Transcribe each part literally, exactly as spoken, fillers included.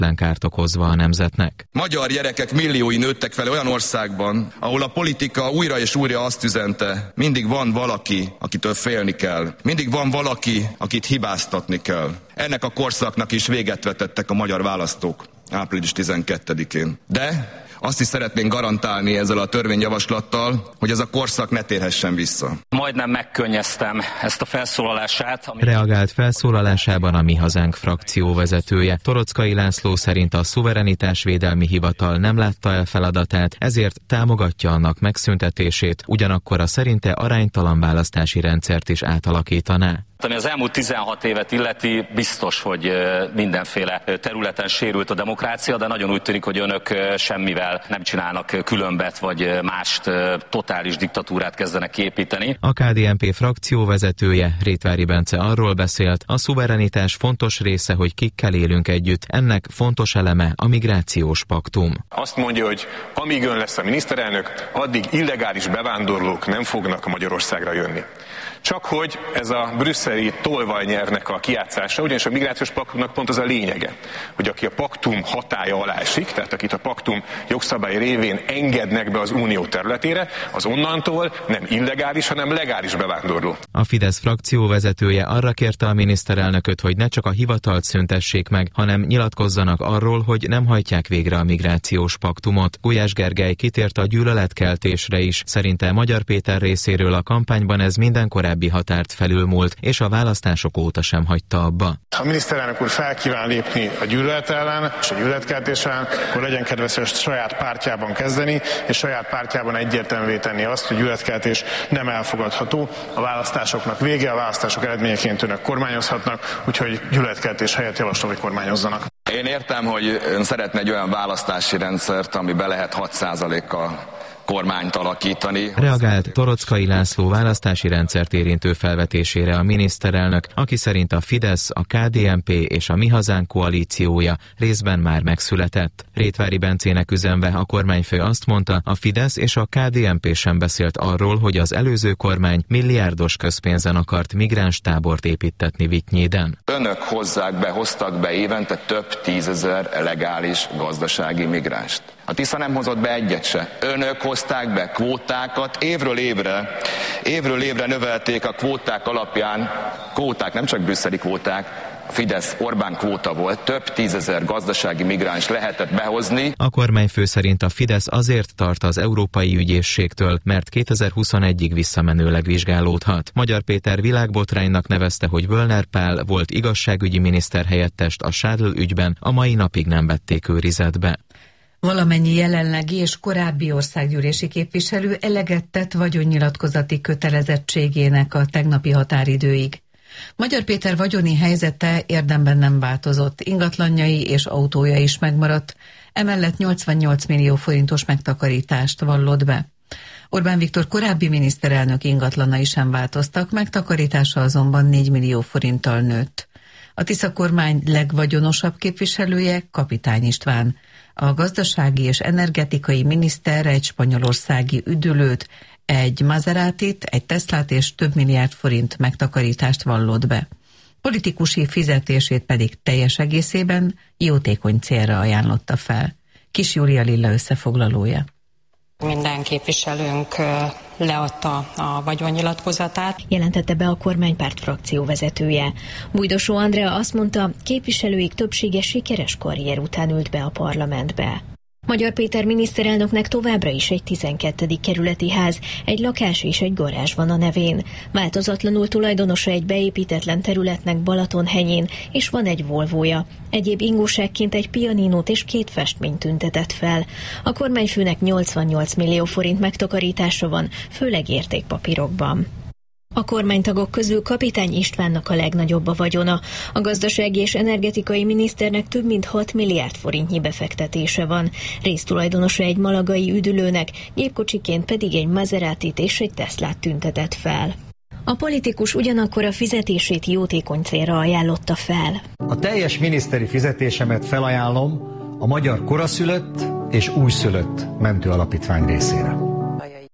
mérhetetlen kárt okozva a nemzetnek. Magyar gyerekek milliói nőttek fel olyan országban, ahol a politika újra és újra azt üzente, mindig van valaki, akitől félni kell. Mindig van valaki, akit hibáztatni kell. Ennek a korszaknak is véget vetettek a magyar választók április tizenkettedikén. De azt is szeretnénk garantálni ezzel a törvényjavaslattal, hogy ez a korszak ne térhessen vissza. Majdnem megkönnyeztem ezt a felszólalását. Ami... Reagált felszólalásában a Mi Hazánk frakció vezetője. Toroczkai László szerint a szuverenitásvédelmi hivatal nem látta el feladatát, ezért támogatja annak megszüntetését, ugyanakkor a szerinte aránytalan választási rendszert is átalakítaná. Ami az elmúlt tizenhat évet illeti, biztos, hogy mindenféle területen sérült a demokrácia, de nagyon úgy tűnik, hogy önök semmivel nem csinálnak különbet, vagy mást, totális diktatúrát kezdenek építeni. A ká dé en pé frakció vezetője, Rétvári Bence arról beszélt, a szuverenitás fontos része, hogy kikkel élünk együtt, ennek fontos eleme a migrációs paktum. Azt mondja, hogy amíg ön lesz a miniszterelnök, addig illegális bevándorlók nem fognak Magyarországra jönni. Csak hogy ez a brüsszeli tolvajnyelvnek a kijátszása, ugyanis a migrációs paktumnak pont az a lényege, hogy aki a paktum hatálya alá esik, tehát akit a paktum jogszabály révén engednek be az unió területére, az onnantól nem illegális, hanem legális bevándorló. A Fidesz frakció vezetője arra kérte a miniszterelnököt, hogy ne csak a hivatalt szüntessék meg, hanem nyilatkozzanak arról, hogy nem hajtják végre a migrációs paktumot. Gulyás Gergely kitért a gyűlöletkeltésre is. Szerinte Magyar Péter részéről a kampányban ez minden korábbi határt felülmúlt, és a választások óta sem hagyta abba. Ha a miniszterelnök úr fel kíván lépni a gyűlölet ellen és a gyűlöletkeltés ellen, akkor legyen kedves saját pártjában kezdeni, és saját pártjában egyértelművé tenni azt, hogy gyűlöletkeltés nem elfogadható. A választásoknak vége, a választások eredményeként önök kormányozhatnak, úgyhogy gyűlöletkeltés helyett javaslom, hogy kormányozzanak. Én értem, hogy ön szeretne egy olyan választási rendszert, amiben lehet hat százalékkal kormányt alakítani. Reagált Toroczkai László választási rendszert érintő felvetésére a miniszterelnök, aki szerint a Fidesz, a ká dé en pé és a Mi Hazánk koalíciója részben már megszületett. Rétvári Bencének üzenve a kormányfő azt mondta, a Fidesz és a ká dé en pé sem beszélt arról, hogy az előző kormány milliárdos közpénzen akart migránstábort építtetni Vitynyéden. Önök hozzák be, hoztak be évente több tízezer legális gazdasági migránst. A Tisza nem hozott be egyet se. Önök hozták be kvótákat, évről évre, évről évre növelték a kvóták alapján, kvóták, nem csak brüsszeli kvóták, a Fidesz Orbán kvóta volt, több tízezer gazdasági migráns lehetett behozni. A kormányfő szerint a Fidesz azért tart az Európai Ügyészségtől, mert kétezer-huszonegyig visszamenőleg vizsgálódhat. Magyar Péter világbotránynak nevezte, hogy Völner Pál volt igazságügyi miniszter helyettest a Sádl ügyben, a mai napig nem vették őrizetbe. Valamennyi jelenlegi és korábbi országgyűlési képviselő eleget tett vagyonnyilatkozati kötelezettségének a tegnapi határidőig. Magyar Péter vagyoni helyzete érdemben nem változott, ingatlanjai és autója is megmaradt, emellett nyolcvannyolc millió forintos megtakarítást vallott be. Orbán Viktor korábbi miniszterelnök ingatlanai sem változtak, megtakarítása azonban négy millió forinttal nőtt. A Tisza kormány legvagyonosabb képviselője Kapitány István. A gazdasági és energetikai miniszter egy spanyolországi üdülőt, egy Maseratit, egy Teslát és több milliárd forint megtakarítást vallott be. Politikusi fizetését pedig teljes egészében jótékony célra ajánlotta fel. Kis Júlia Lilla összefoglalója. Minden képviselőnk leadta a vagyonnyilatkozatát. Jelentette be a kormánypárt frakció vezetője. Bújdosó Andrea azt mondta, képviselőik többsége sikeres karrier után ült be a parlamentbe. Magyar Péter miniszterelnöknek továbbra is egy tizenkettedik kerületi ház, egy lakás és egy garázs van a nevén. Változatlanul tulajdonosa egy beépítetlen területnek Balatonhenyén, és van egy Volvoja. Egyéb ingóságként egy pianinót és két festményt tüntetett fel. A kormányfőnek nyolcvannyolc millió forint megtakarítása van, főleg értékpapírokban. A kormánytagok közül Kapitány Istvánnak a legnagyobb a vagyona. A gazdasági és energetikai miniszternek több mint hat milliárd forintnyi befektetése van. Résztulajdonosa egy malagai üdülőnek, gépkocsiként pedig egy Maseratit és egy Teslát tüntetett fel. A politikus ugyanakkor a fizetését jótékony célra ajánlotta fel. A teljes miniszteri fizetésemet felajánlom a Magyar Koraszülött és Újszülött Mentő Alapítvány részére.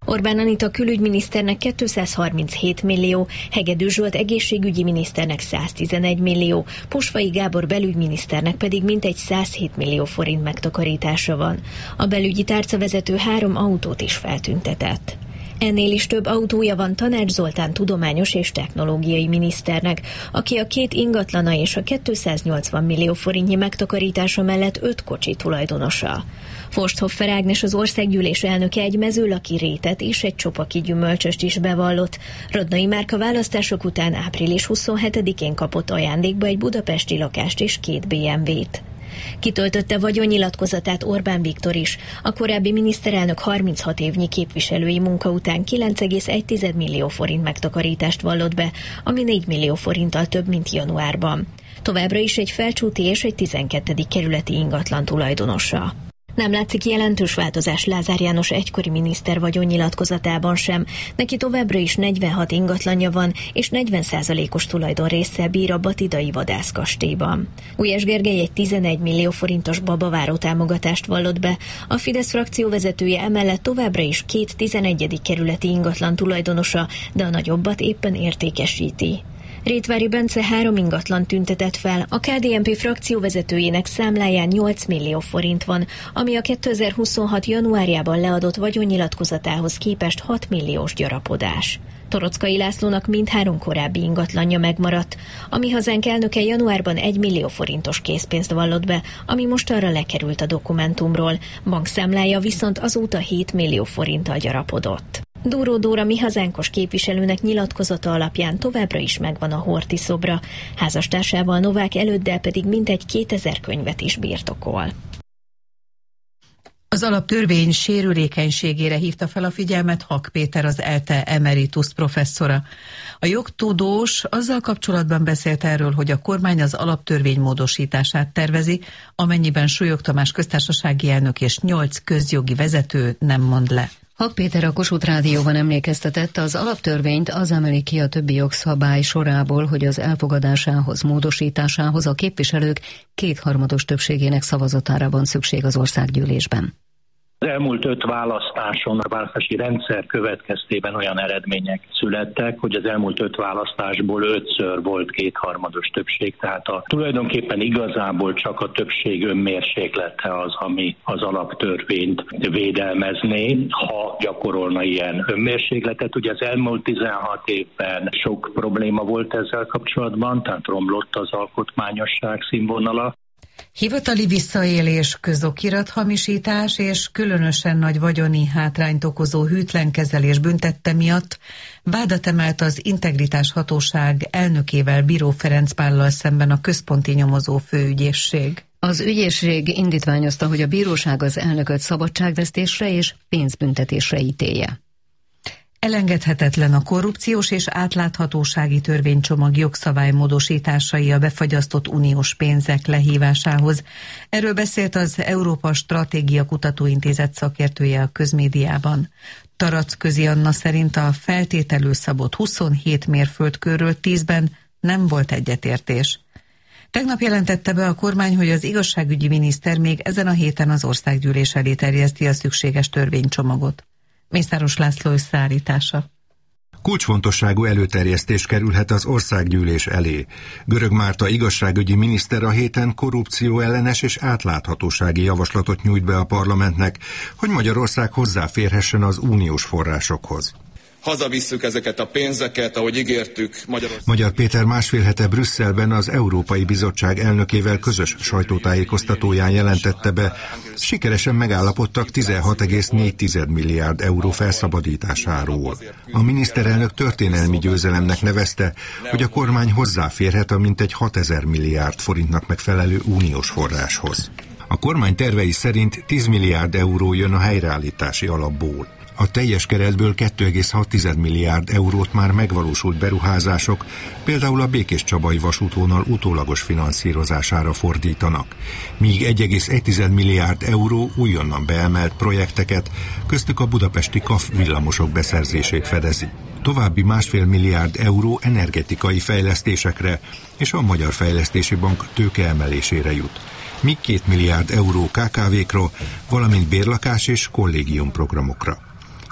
Orbán Anita külügyminiszternek kétszázharminchét millió, Hegedűs Zsolt egészségügyi miniszternek száztizenegy millió, Posvai Gábor belügyminiszternek pedig mintegy százhét millió forint megtakarítása van. A belügyi tárcavezető három autót is feltüntetett. Ennél is több autója van Tanács Zoltán tudományos és technológiai miniszternek, aki a két ingatlana és a kétszáznyolcvan millió forintnyi megtakarítása mellett öt kocsi tulajdonosa. Forsthoffer Ágnes, az országgyűlés elnöke egy mezőlaki rétet és egy csopaki gyümölcsöst is bevallott. Radnai Márka választások után április huszonhetedikén kapott ajándékba egy budapesti lakást és két bé em vét. Kitöltötte vagyonnyilatkozatát Orbán Viktor is. A korábbi miniszterelnök harminchat évnyi képviselői munka után kilenc egész egy millió forint megtakarítást vallott be, ami négy millió forinttal több, mint januárban. Továbbra is egy Felcsúti és egy tizenkettedik kerületi ingatlan tulajdonosa. Nem látszik jelentős változás Lázár János egykori miniszter vagyonnyilatkozatában sem. Neki továbbra is negyvenhat ingatlanja van, és negyven százalékos tulajdonrésszel bír a batidai vadászkastélyban. Gulyás Gergely egy tizenegy millió forintos babaváró támogatást vallott be. A Fidesz frakció vezetője emellett továbbra is két tizenegyedik kerületi ingatlan tulajdonosa, de a nagyobbat éppen értékesíti. Rétvári Bence három ingatlan tüntetett fel, a ká dé en pé frakcióvezetőjének számláján nyolc millió forint van, ami a kétezer-huszonhat januárjában leadott vagyonnyilatkozatához képest hat milliós gyarapodás. Torockai Lászlónak mindhárom korábbi ingatlanja megmaradt. A Mi Hazánk elnöke januárban egy millió forintos készpénzt vallott be, ami most arra lekerült a dokumentumról. Bankszámlája viszont azóta hét millió forinttal gyarapodott. Dóró Dóra Mi Hazánkos képviselőnek nyilatkozata alapján továbbra is megvan a Horthy szobra, házastársával Novák Előddel pedig mintegy kétezer könyvet is birtokol. Az alaptörvény sérülékenységére hívta fel a figyelmet Hak Péter, az é e el té e emeritus professzora. A jogtudós azzal kapcsolatban beszélt erről, hogy a kormány az alaptörvény módosítását tervezi, amennyiben Súlyog Tamás köztársasági elnök és nyolc közjogi vezető nem mond le. Hak Péter a Kossuth Rádióban emlékeztetett, az alaptörvényt az emeli ki a többi jogszabály sorából, hogy az elfogadásához, módosításához a képviselők kétharmados többségének szavazatára van szükség az országgyűlésben. Az elmúlt öt választáson a választási rendszer következtében olyan eredmények születtek, hogy az elmúlt öt választásból ötször volt kétharmados többség, tehát a, tulajdonképpen igazából csak a többség önmérséklete az, ami az alaptörvényt védelmezné, ha gyakorolna ilyen önmérsékletet. Ugye az elmúlt tizenhat évben sok probléma volt ezzel kapcsolatban, tehát romlott az alkotmányosság színvonala. Hivatali visszaélés, közokirathamisítás és különösen nagy vagyoni hátrányt okozó hűtlen kezelés büntette miatt vádat emelt az Integritás Hatóság elnökével, Bíró Ferenc Pállal szemben a Központi Nyomozó Főügyészség. Az ügyészség indítványozta, hogy a bíróság az elnököt szabadságvesztésre és pénzbüntetésre ítélje. Elengedhetetlen a korrupciós és átláthatósági törvénycsomag jogszabály módosításai a befagyasztott uniós pénzek lehívásához. Erről beszélt az Európa Stratégia Kutatóintézet szakértője a közmédiában. Taracközi Anna szerint a feltételül szabott huszonhét mérföldkőről tízben nem volt egyetértés. Tegnap jelentette be a kormány, hogy az igazságügyi miniszter még ezen a héten az országgyűlés elé terjeszti a szükséges törvénycsomagot. Mészáros László összeállítása. Kulcsfontosságú előterjesztés kerülhet az országgyűlés elé. Görög Márta igazságügyi miniszter a héten korrupció ellenes és átláthatósági javaslatot nyújt be a parlamentnek, hogy Magyarország hozzáférhessen az uniós forrásokhoz. Hazavisszük ezeket a pénzeket, ahogy ígértük. Magyarország... Magyar Péter másfél hete Brüsszelben az Európai Bizottság elnökével közös sajtótájékoztatóján jelentette be, sikeresen megállapodtak tizenhat egész négy milliárd euró felszabadításáról. A miniszterelnök történelmi győzelemnek nevezte, hogy a kormány hozzáférhet a mintegy hatezer milliárd forintnak megfelelő uniós forráshoz. A kormány tervei szerint tíz milliárd euró jön a helyreállítási alapból. A teljes keretből két egész hat milliárd eurót már megvalósult beruházások, például a Békéscsabai vasútvonal utólagos finanszírozására fordítanak, míg egy egész egy milliárd euró újonnan beemelt projekteket, köztük a budapesti KAF villamosok beszerzését fedezi. További másfél milliárd euró energetikai fejlesztésekre és a Magyar Fejlesztési Bank tőkeemelésére jut, míg két milliárd euró ká ká vékra, valamint bérlakás és kollégiumprogramokra.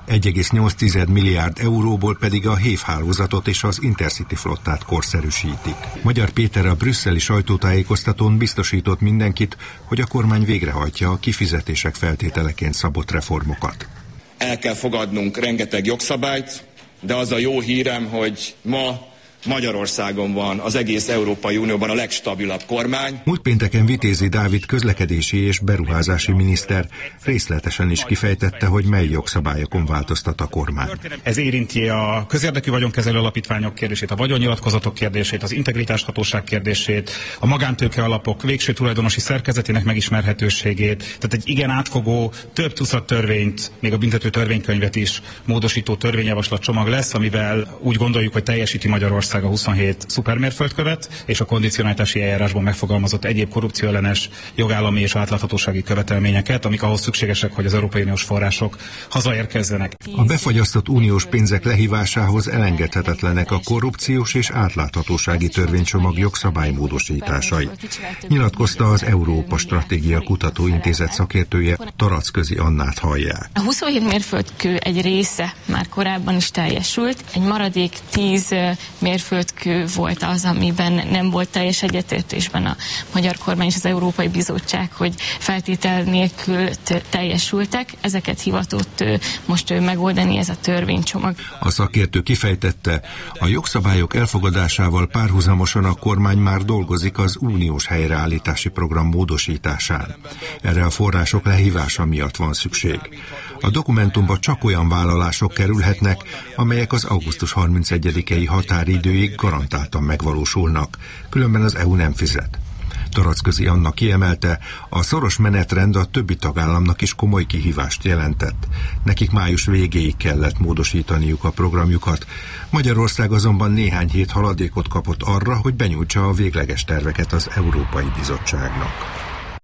egy egész nyolc milliárd euróból pedig a hévhálózatot és az Intercity flottát korszerűsítik. Magyar Péter a brüsszeli sajtótájékoztatón biztosított mindenkit, hogy a kormány végrehajtja a kifizetések feltételeként szabott reformokat. El kell fogadnunk rengeteg jogszabályt, de az a jó hírem, hogy ma Magyarországon van az egész Európai Unióban a legstabilabb kormány. Múlt pénteken Vitézi Dávid közlekedési és beruházási miniszter részletesen is kifejtette, hogy mely jogszabályokon változtat a kormány. Ez érinti a közérdekű vagyonkezelő alapítványok kérdését, a vagyonnyilatkozatok kérdését, az integritáshatóság kérdését, a magántőke alapok végső tulajdonosi szerkezetének megismerhetőségét, tehát egy igen átfogó, több tucat törvényt, még a büntető törvénykönyvet is módosító törvényjavaslat csomag lesz, amivel úgy gondoljuk, hogy teljesíti Magyarország a huszonhét szupermérföldkövet és a kondicionálitási eljárásban megfogalmazott egyéb korrupcióellenes jogállami és átláthatósági követelményeket, amik ahhoz szükségesek, hogy az Európai Uniós források hazaérkezzenek. A befagyasztott uniós pénzek lehívásához elengedhetetlenek a korrupciós és átláthatósági törvénycsomag jogszabálymódosításai. Nyilatkozta az Európa Stratégia Kutatóintézet szakértője, Taracközi Annát hallják. A huszonhét mérföldkő egy része már korábban is teljesült, egy maradék tíz mérföldkő volt az, amiben nem volt teljes egyetértésben a magyar kormány és az Európai Bizottság, hogy feltétel nélkül teljesültek. Ezeket hivatott most megoldani ez a törvénycsomag. A szakértő kifejtette, a jogszabályok elfogadásával párhuzamosan a kormány már dolgozik az uniós helyreállítási program módosításán. Erre a források lehívása miatt van szükség. A dokumentumba csak olyan vállalások kerülhetnek, amelyek az augusztus harmincegyedikei határidőig garantáltan megvalósulnak, különben az é u nem fizet. Taracközi Anna kiemelte, a szoros menetrend a többi tagállamnak is komoly kihívást jelentett. Nekik május végéig kellett módosítaniuk a programjukat. Magyarország azonban néhány hét haladékot kapott arra, hogy benyújtsa a végleges terveket az Európai Bizottságnak.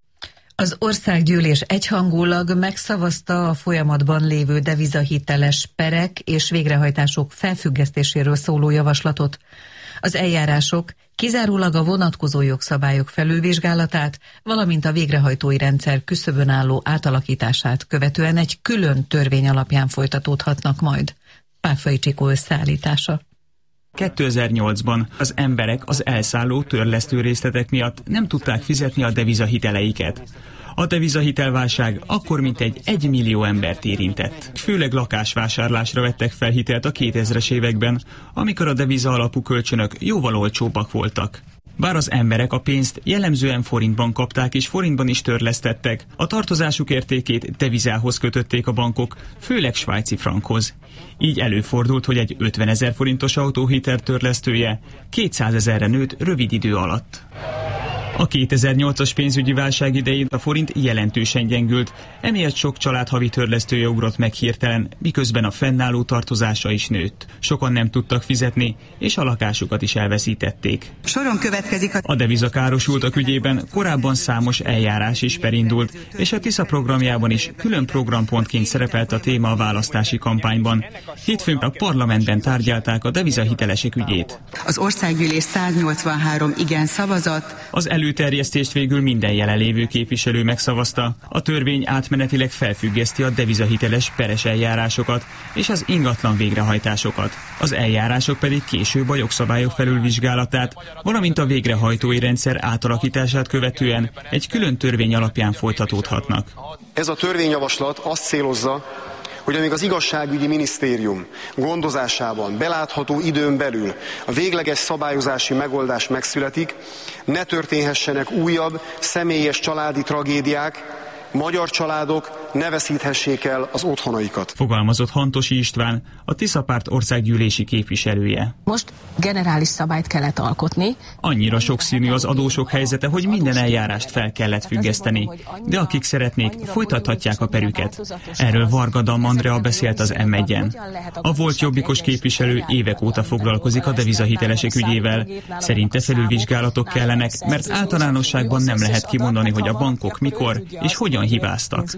Az országgyűlés egyhangulag megszavazta a folyamatban lévő devizahiteles perek és végrehajtások felfüggesztéséről szóló javaslatot. Az eljárások kizárólag a vonatkozó jogszabályok felülvizsgálatát, valamint a végrehajtói rendszer küszöbön álló átalakítását követően egy külön törvény alapján folytatódhatnak majd. Páfai Csikó összeállítása. kétezer-nyolcban az emberek az elszálló törlesztő részletek miatt nem tudták fizetni a devizahiteleiket. A devizahitelválság akkor mintegy egy millió embert érintett. Főleg lakásvásárlásra vettek fel hitelt a kétezres években, amikor a deviza alapú kölcsönök jóval olcsóbbak voltak. Bár az emberek a pénzt jellemzően forintban kapták és forintban is törlesztettek, a tartozásuk értékét devizához kötötték a bankok, főleg svájci frankhoz. Így előfordult, hogy egy ötvenezer forintos autóhitel törlesztője kétszázezerre nőtt rövid idő alatt. A kétezer-nyolcas pénzügyi válság idején a forint jelentősen gyengült, emiatt sok család havi törlesztője ugrott meg hirtelen, miközben a fennálló tartozása is nőtt. Sokan nem tudtak fizetni, és a lakásukat is elveszítették. Soron következik a... A devizakárosultak ügyében korábban számos eljárás is perindult, és a Tisza programjában is külön programpontként szerepelt a téma a választási kampányban. Hétfőn a parlamentben tárgyalták a devizahitelesek ügyét. Az országgyűlés száznyolcvanhárom igen szavazat. Az előterjesztést végül minden jelenlévő képviselő megszavazta. A törvény átmenetileg felfüggeszti a devizahiteles peres eljárásokat és az ingatlan végrehajtásokat. Az eljárások pedig később a jogszabályok felülvizsgálatát, valamint a végrehajtói rendszer átalakítását követően egy külön törvény alapján folytatódhatnak. Ez a törvényjavaslat azt célozza, hogy amíg az igazságügyi minisztérium gondozásában belátható időn belül a végleges szabályozási megoldás megszületik, ne történhessenek újabb személyes családi tragédiák, magyar családok ne veszíthessék el az otthonaikat. Fogalmazott Hantosi István, a Tisza párt országgyűlési képviselője. Most generális szabályt kellett alkotni. Annyira sokszínű az adósok helyzete, hogy minden eljárást fel kellett függeszteni. De akik szeretnék, folytathatják a perüket. Erről Varga Damm Andrea beszélt az em egyen. A volt jobbikos képviselő évek óta foglalkozik a devizahitelesek ügyével. Szerinte felülvizsgálatok kellenek, mert általánosságban nem lehet kimondani, hogy a bankok mikor és hogyan hibáztak. Egy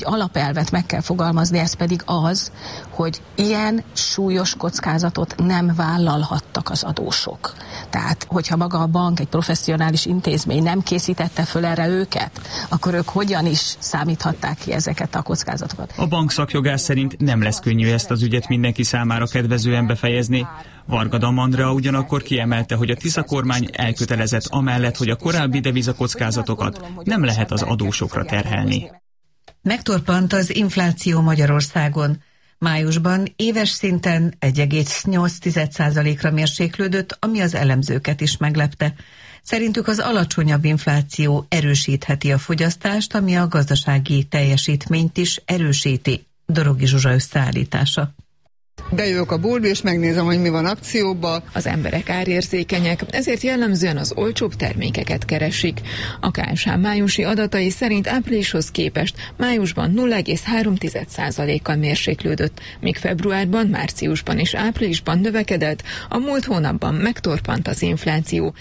egy alapelvet meg kell fogalmazni, ez pedig az, hogy ilyen súlyos kockázatot nem vállalhattak az adósok. Tehát, hogyha maga a bank, egy professzionális intézmény nem készítette föl erre őket, akkor ők hogyan is számíthatták ki ezeket a kockázatokat? A bank szakjogász szerint nem lesz könnyű ezt az ügyet mindenki számára kedvezően befejezni. Varga Damm Andrea ugyanakkor kiemelte, hogy a Tisza kormány elkötelezett amellett, hogy a korábbi devizakockázatokat nem lehet az adósokra terhelni. Megtorpant az infláció Magyarországon. Májusban éves szinten egy egész nyolc százalékra mérséklődött, ami az elemzőket is meglepte. Szerintük az alacsonyabb infláció erősítheti a fogyasztást, ami a gazdasági teljesítményt is erősíti. Dorogi Zsuzsa összeállítása. Bejövök a boltba és megnézem, hogy mi van akcióban. Az emberek árérzékenyek, ezért jellemzően az olcsóbb termékeket keresik. A ká es há májusi adatai szerint áprilishoz képest májusban nulla egész három százalékkal mérséklődött, míg februárban, márciusban és áprilisban növekedett, a múlt hónapban megtorpant az infláció.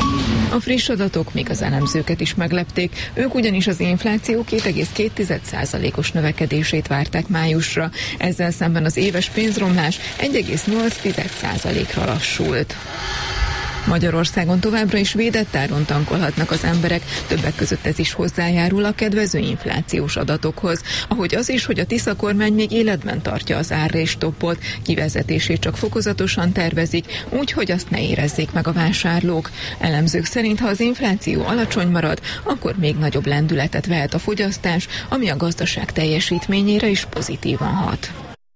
A friss adatok még az elemzőket is meglepték, ők ugyanis az infláció két egész két százalékos növekedését várták májusra, ezzel szemben az éves pénzromlás egy egész nyolc százalékra lassult. Magyarországon továbbra is védett áron tankolhatnak az emberek, többek között ez is hozzájárul a kedvező inflációs adatokhoz, ahogy az is, hogy a Tisza kormány még életben tartja az árrés-stoppot, kivezetését csak fokozatosan tervezik, úgy, hogy azt ne érezzék meg a vásárlók. Elemzők szerint, ha az infláció alacsony marad, akkor még nagyobb lendületet vehet a fogyasztás, ami a gazdaság teljesítményére is pozitívan hat.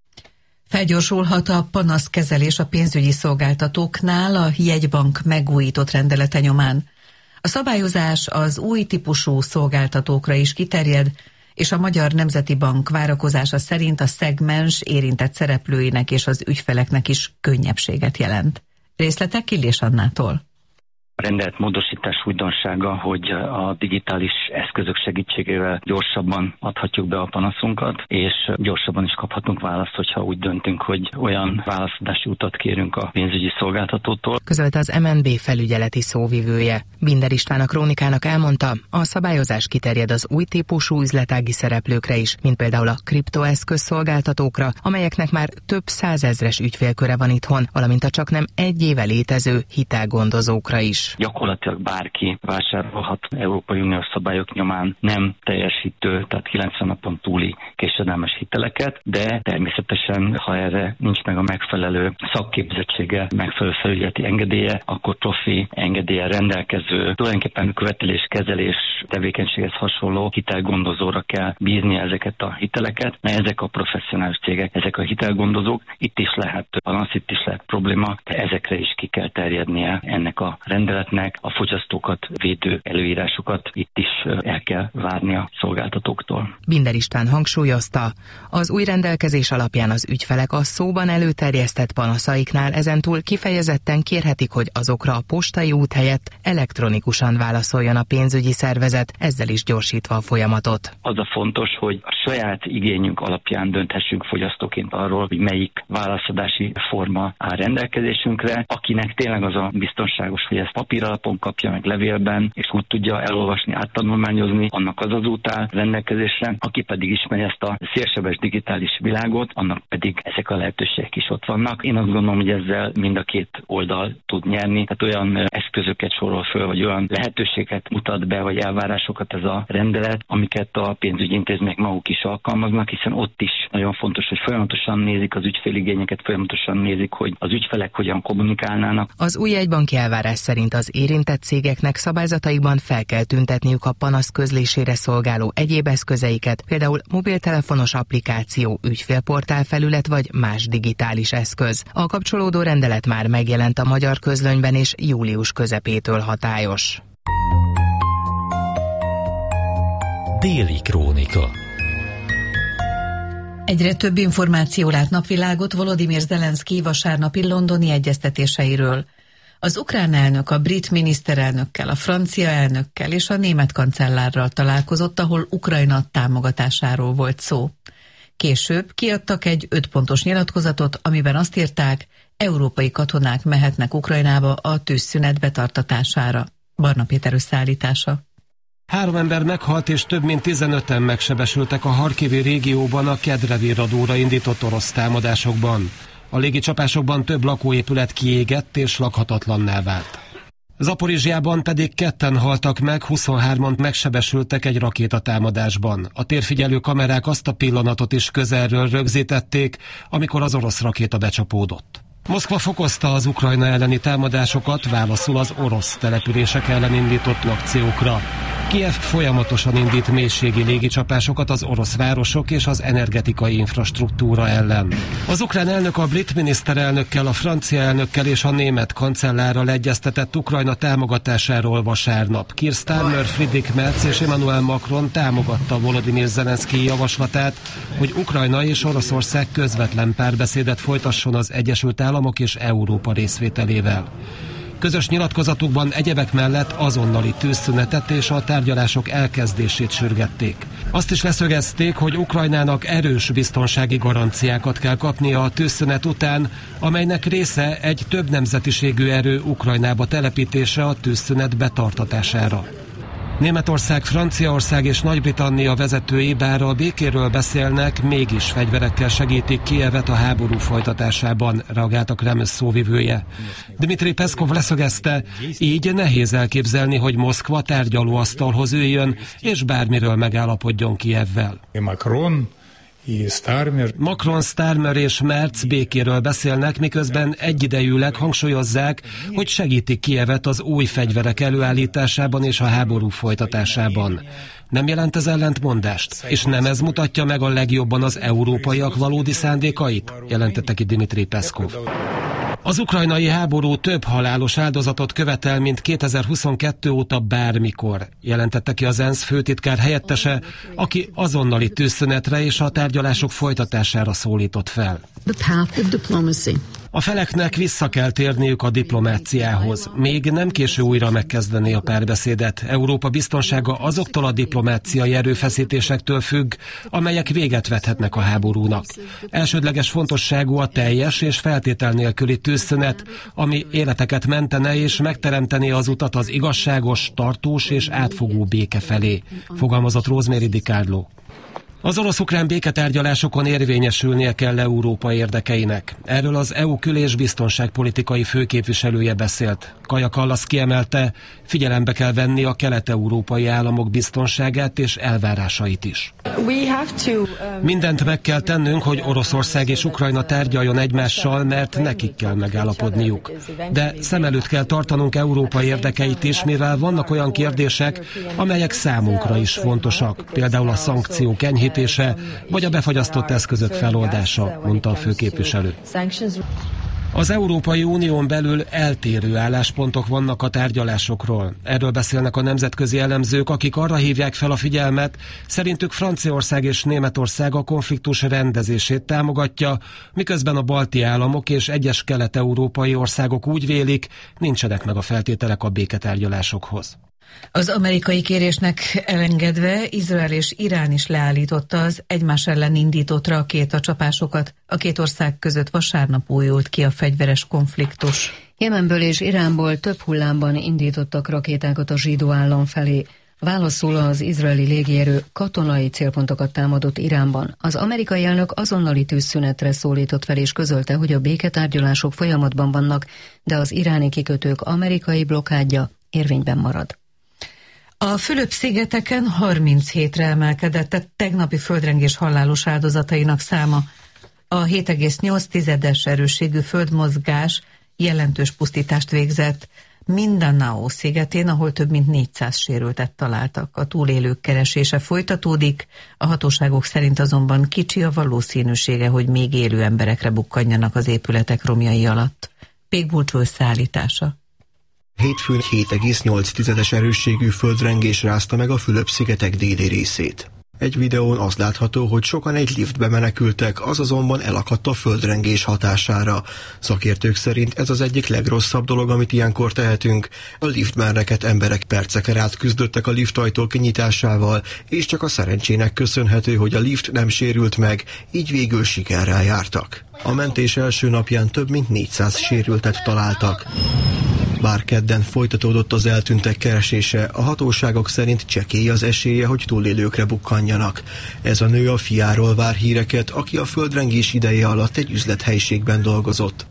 Felgyorsulhat a panaszkezelés a pénzügyi szolgáltatóknál a jegybank megújított rendelete nyomán. A szabályozás az új típusú szolgáltatókra is kiterjed, és a Magyar Nemzeti Bank várakozása szerint a szegmens érintett szereplőinek és az ügyfeleknek is könnyebbséget jelent. Részletek Illés Annától. A rendelet módosítás újdonsága, hogy a digitális eszközök segítségével gyorsabban adhatjuk be a panaszunkat, és gyorsabban is kaphatunk választ, hogyha úgy döntünk, hogy olyan válaszadási utat kérünk a pénzügyi szolgáltatótól. Közölte az em en bé felügyeleti szóvivője. Binder István a Krónikának elmondta, a szabályozás kiterjed az új típusú üzletági szereplőkre is, mint például a kriptoeszköz szolgáltatókra, amelyeknek már több százezres ügyfélköre van itthon, valamint a csaknem egy éve létező hitelgondozókra is. Gyakorlatilag bárki vásárolhat Európai Uniós szabályok nyomán nem teljesítő, tehát kilencven napon túli késedelmes hiteleket, de természetesen, ha erre nincs meg a megfelelő szakképzettsége, megfelelő felügyeleti engedélye, akkor profi engedéllyel rendelkező, tulajdonképpen követeléskezelés tevékenységhez hasonló hitelgondozóra kell bízni ezeket a hiteleket, mert ezek a professzionális cégek, ezek a hitelgondozók, itt is lehet panasz, itt is lehet probléma, de ezekre is ki kell terjednie ennek a rendeletnek, a fogyasztókat védő előírásokat itt is el kell várni a szolgáltatóktól. Binder István hangsúlyozta, az új rendelkezés alapján az ügyfelek a szóban előterjesztett panaszaiknál ezentúl kifejezetten kérhetik, hogy azokra a postai út helyett elektronikusan válaszoljon a pénzügyi szervezet, ezzel is gyorsítva a folyamatot. Az a fontos, hogy a saját igényünk alapján dönthessünk fogyasztóként arról, hogy melyik válaszadási forma áll rendelkezésünkre, akinek tényleg az a biztonságos, hogy ezt papíralapon kapja meg levélben, és úgy tudja elolvasni, áttanulmányozni, annak az az út áll rendelkezésre, aki pedig ismeri ezt a szélsebes digitális világot, annak pedig ezek a lehetőségek is ott vannak. Én azt gondolom, hogy ezzel mind a két oldal tud nyerni, tehát olyan eszközöket sorol föl, vagy olyan lehetőséget mutat be, vagy elvárásokat ez a rendelet, amiket a pénzügyi intézmények maguk is alkalmaznak, hiszen ott is nagyon fontos, hogy folyamatosan nézik az ügyféligényeket, folyamatosan nézik, hogy az ügyfelek hogyan kommunikálnának. Az új jegybanki elvárás szerint az érintett cégeknek szabályzataikban fel kell tüntetniük a panasz közlésére szolgáló egyéb eszközeiket, például mobiltelefonos applikáció, ügyfélportál felület vagy más digitális eszköz. A kapcsolódó rendelet már megjelent a Magyar Közlönyben és július közepétől hatályos. Déli Krónika. Egyre több információ lát napvilágot Volodymyr Zelenszky vasárnapi londoni egyeztetéseiről. Az ukrán elnök a brit miniszterelnökkel, a francia elnökkel és a német kancellárral találkozott, ahol Ukrajna támogatásáról volt szó. Később kiadtak egy ötpontos nyilatkozatot, amiben azt írták, európai katonák mehetnek Ukrajnába a tűzszünet betartatására. Barna Péter összeállítása. Három ember meghalt és több mint tizenöten megsebesültek a Harkivi régióban a Kedrevi radóra indított orosz támadásokban. A légicsapásokban több lakóépület kiégett és lakhatatlanná vált. Zaporizsjában pedig ketten haltak meg, huszonhárman megsebesültek egy rakétatámadásban. A térfigyelő kamerák azt a pillanatot is közelről rögzítették, amikor az orosz rakéta becsapódott. Moszkva fokozta az Ukrajna elleni támadásokat, válaszul az orosz települések ellen indított akciókra. Kijev folyamatosan indít mélységi légicsapásokat az orosz városok és az energetikai infrastruktúra ellen. Az ukrán elnök a brit miniszterelnökkel, a francia elnökkel és a német kancellárral egyeztetett Ukrajna támogatásáról vasárnap. Keir Starmer, Friedrich Merz és Emmanuel Macron támogatta Volodymyr Zelenszkij javaslatát, hogy Ukrajna és Oroszország közvetlen párbeszédet folytasson az Egyesült Államok és Európa részvételével. Közös nyilatkozatukban egyebek mellett azonnali tűzszünetet és a tárgyalások elkezdését sürgették. Azt is leszögezték, hogy Ukrajnának erős biztonsági garanciákat kell kapnia a tűzszünet után, amelynek része egy több nemzetiségű erő Ukrajnába telepítése a tűzszünet betartatására. Németország, Franciaország és Nagy-Britannia vezetői bár a békéről beszélnek, mégis fegyverekkel segítik Kijevet a háború folytatásában, reagált a Kreml szóvivője. Dmitri Peszkov leszögezte, így nehéz elképzelni, hogy Moszkva tárgyalóasztalhoz üljön, és bármiről megállapodjon Kijevvel. Macron Macron, Starmer és Merz békéről beszélnek, miközben egyidejűleg hangsúlyozzák, hogy segítik Kijevet az új fegyverek előállításában és a háború folytatásában. Nem jelent ez ellentmondást? És nem ez mutatja meg a legjobban az európaiak valódi szándékait? Jelentette ki Dmitri Peszkov. Az ukrajnai háború több halálos áldozatot követel, mint kétezer-huszonkettő óta bármikor, jelentette ki az ENSZ főtitkár helyettese, aki azonnali tűzszünetre és a tárgyalások folytatására szólított fel. A feleknek vissza kell térniük a diplomáciához. Még nem késő újra megkezdeni a párbeszédet. Európa biztonsága azoktól a diplomáciai erőfeszítésektől függ, amelyek véget vethetnek a háborúnak. Elsődleges fontosságú a teljes és feltétel nélküli tűzszünet, ami életeket mentene és megteremteni az utat az igazságos, tartós és átfogó béke felé, fogalmazott Rosemary DiCarlo. Az orosz-ukrán béketárgyalásokon érvényesülnie kell Európa érdekeinek. Erről az é u kül- és biztonságpolitikai főképviselője beszélt. Kaja Kallas kiemelte, figyelembe kell venni a kelet-európai államok biztonságát és elvárásait is. Mindent meg kell tennünk, hogy Oroszország és Ukrajna tárgyaljon egymással, mert nekik kell megállapodniuk. De szem előtt kell tartanunk Európa érdekeit is, mivel vannak olyan kérdések, amelyek számunkra is fontosak, például a szankciók enyhítése, vagy a befagyasztott eszközök feloldása, mondta a főképviselő. Az Európai Unión belül eltérő álláspontok vannak a tárgyalásokról. Erről beszélnek a nemzetközi elemzők, akik arra hívják fel a figyelmet, szerintük Franciaország és Németország a konfliktus rendezését támogatja, miközben a balti államok és egyes kelet-európai országok úgy vélik, nincsenek meg a feltételek a béketárgyalásokhoz. Az amerikai kérésnek elengedve Izrael és Irán is leállította az egymás ellen indított rakétacsapásokat. A két ország között vasárnap újult ki a fegyveres konfliktus. Jemenből és Iránból több hullámban indítottak rakétákat a zsidó állam felé. Válaszul az izraeli légierő katonai célpontokat támadott Iránban. Az amerikai elnök azonnali tűzszünetre szólított fel és közölte, hogy a béketárgyalások folyamatban vannak, de az iráni kikötők amerikai blokkádja érvényben marad. A Fülöp-szigeteken harminchétre emelkedett a tegnapi földrengés halálos áldozatainak száma. A hét egész nyolc erősségű földmozgás jelentős pusztítást végzett Mindanao szigetén, ahol több mint négyszáz sérültet találtak. A túlélők keresése folytatódik, a hatóságok szerint azonban kicsi a valószínűsége, hogy még élő emberekre bukkanjanak az épületek romjai alatt. Pék Bulcsó összeállítása. Hétfőn hét egész nyolc erősségű földrengés rázta meg a Fülöp-szigetek déli részét. Egy videón az látható, hogy sokan egy liftbe menekültek, az azonban elakadt a földrengés hatására. Szakértők szerint ez az egyik legrosszabb dolog, amit ilyenkor tehetünk. A liftben rekedt emberek perceken át küzdöttek a liftajtó kinyitásával, és csak a szerencsének köszönhető, hogy a lift nem sérült meg, így végül sikerrel jártak. A mentés első napján több mint négyszáz sérültet találtak. Bár kedden folytatódott az eltűntek keresése, a hatóságok szerint csekély az esélye, hogy túlélőkre bukkanjanak. Ez a nő a fiáról vár híreket, aki a földrengés ideje alatt egy üzlethelyiségben dolgozott.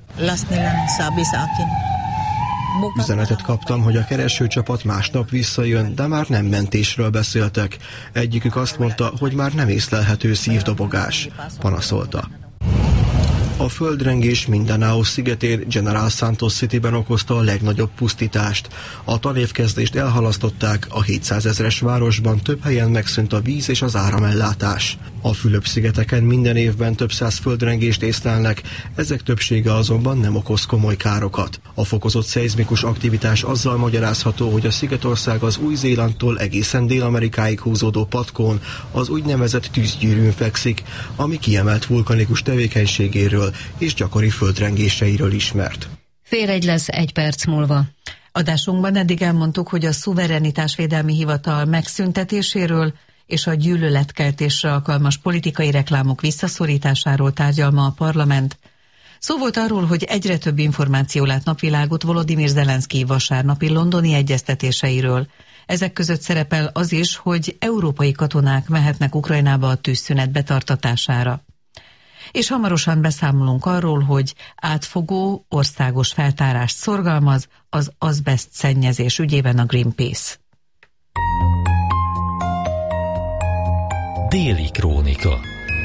Üzenetet kaptam, hogy a keresőcsapat másnap visszajön, de már nem mentésről beszéltek. Egyikük azt mondta, hogy már nem észlelhető szívdobogás, panaszolta. A földrengés Mindanao szigetén, General Santos Cityben okozta a legnagyobb pusztítást. A tanévkezdést elhalasztották, a hétszázezres városban több helyen megszűnt a víz és az áramellátás. A Fülöp-szigeteken minden évben több száz földrengést észlelnek, ezek többsége azonban nem okoz komoly károkat. A fokozott szeizmikus aktivitás azzal magyarázható, hogy a szigetország az Új-Zélandtól egészen Dél-Amerikáig húzódó patkón, az úgynevezett tűzgyűrűn fekszik, ami kiemelt vulkanikus tevékenységéről és gyakori földrengéseiről ismert. Fél egy lesz egy perc múlva. Adásunkban eddig elmondtuk, hogy a Szuverenitásvédelmi Hivatal megszüntetéséről és a gyűlöletkeltésre alkalmas politikai reklámok visszaszorításáról tárgyal ma a parlament. Szó volt arról, hogy egyre több információ lát napvilágot Volodymyr Zelenszkij vasárnapi londoni egyeztetéseiről. Ezek között szerepel az is, hogy európai katonák mehetnek Ukrajnába a tűzszünet betartatására. És hamarosan beszámolunk arról, hogy átfogó, országos feltárást szorgalmaz az azbeszt szennyezés ügyében a Greenpeace. Déli Krónika.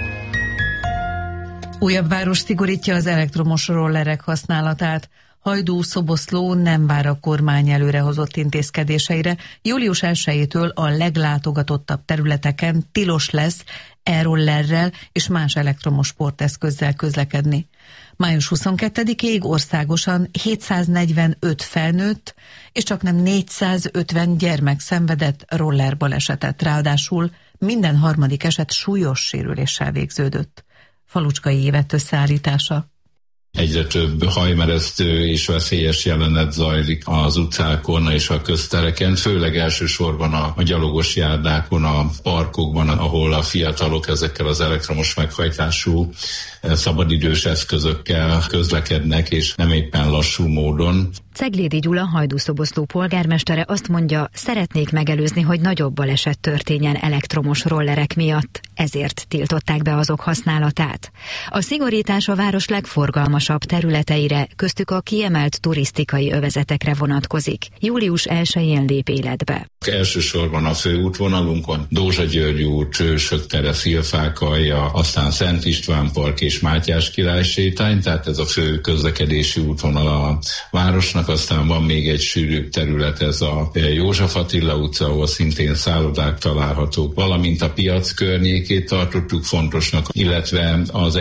Újabb város szigorítja az elektromos rollerek használatát. Hajdú-Szoboszló nem vár a kormány előrehozott intézkedéseire. július elsejétől a leglátogatottabb területeken tilos lesz e-rollerrel és más elektromos sporteszközzel közlekedni. május huszonkettedikéig országosan hétszáznegyvenöt felnőtt és csaknem négyszázötven gyermek szenvedett rollerbalesetet, ráadásul minden harmadik eset súlyos sérüléssel végződött. Falucskai Évett összeállítása. Egyre több hajmeresztő és veszélyes jelenet zajlik az utcákon és a köztereken, főleg elsősorban a, a gyalogos járdákon, a parkokban, ahol a fiatalok ezekkel az elektromos meghajtású szabadidős eszközökkel közlekednek, és nem éppen lassú módon. Ceglédi Gyula, Hajdú-Szoboszló polgármestere azt mondja, szeretnék megelőzni, hogy nagyobb baleset történjen elektromos rollerek miatt, ezért tiltották be azok használatát. A szigorítás a város legforgalmasabb területeire, köztük a kiemelt turisztikai övezetekre vonatkozik. július elsején lép életbe. Elsősorban a főútvonalunkon Dózsa-György út, Hősök tere, Szilfákalja, aztán Szent István park és Mátyás király sétány, tehát ez a fő közlekedési útvonal a városnak. Aztán van még egy sűrűbb terület, ez a József Attila utca, ahol szintén szállodák találhatók, valamint a piac környékét tartottuk fontosnak, illetve az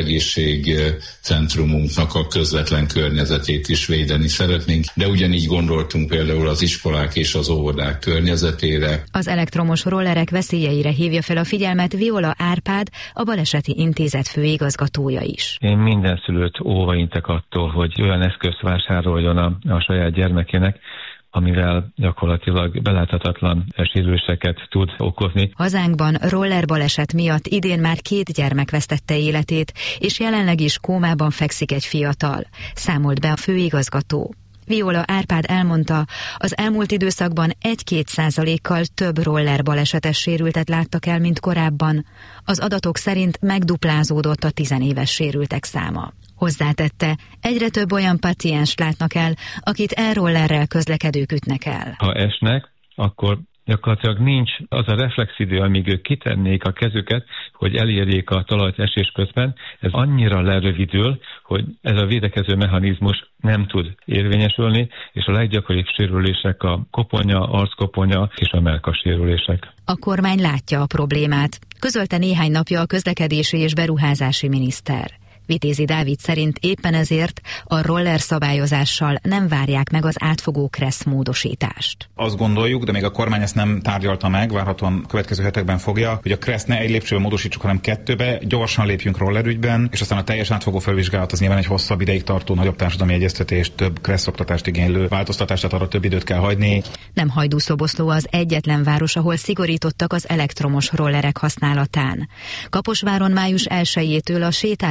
egészségcentrumunknak a közvetlen környezetét is védeni szeretnénk, de ugyanígy gondoltunk például az iskolák és az óvodák környezetére. Az elektromos rollerek veszélyeire hívja fel a figyelmet Viola Árpád, a Baleseti Intézet főigazgatója is. Én minden szülőt óvaintek attól, hogy olyan eszközt vásároljon a, a saját gyermekének, amivel gyakorlatilag beláthatatlan sérüléseket tud okozni. Hazánkban rollerbaleset miatt idén már két gyermek vesztette életét, és jelenleg is kómában fekszik egy fiatal, számolt be a főigazgató. Viola Árpád elmondta, az elmúlt időszakban egy-két százalékkal több rollerbalesetes sérültet láttak el, mint korábban. Az adatok szerint megduplázódott a tizenéves sérültek száma. Hozzátette, egyre több olyan pacienst látnak el, akit e-rollerrel közlekedők ütnek el. Ha esnek, akkor gyakorlatilag nincs az a reflexidő, amíg ők kitennék a kezüket, hogy elérjék a talajt esés közben. Ez annyira lerövidül, hogy ez a védekező mechanizmus nem tud érvényesülni, és a leggyakoribb sérülések a koponya, arckoponya és a mellkas sérülések. A kormány látja a problémát, közölte néhány napja a közlekedési és beruházási miniszter. Vitézi Dávid szerint éppen ezért a roller szabályozással nem várják meg az átfogó kressz módosítást. Azt gondoljuk, de még a kormány ezt nem tárgyalta meg, várhatóan következő hetekben fogja, hogy a kressz ne egy lépcsőben módosítsuk, hanem kettőbe, gyorsan lépjünk rollerügyben, és aztán a teljes átfogó felvizsgálat az nyilván egy hosszabb ideig tartó, nagyobb társadalmi egyeztetés, több kressz oktatást igénylő változtatást, tehát arra több időt kell hagyni. Nem Hajdú-Szoboszló az egyetlen város, ahol szigorítottak az elektromos rollerek használatán. Kaposváron május elsejétől a sétáló övezet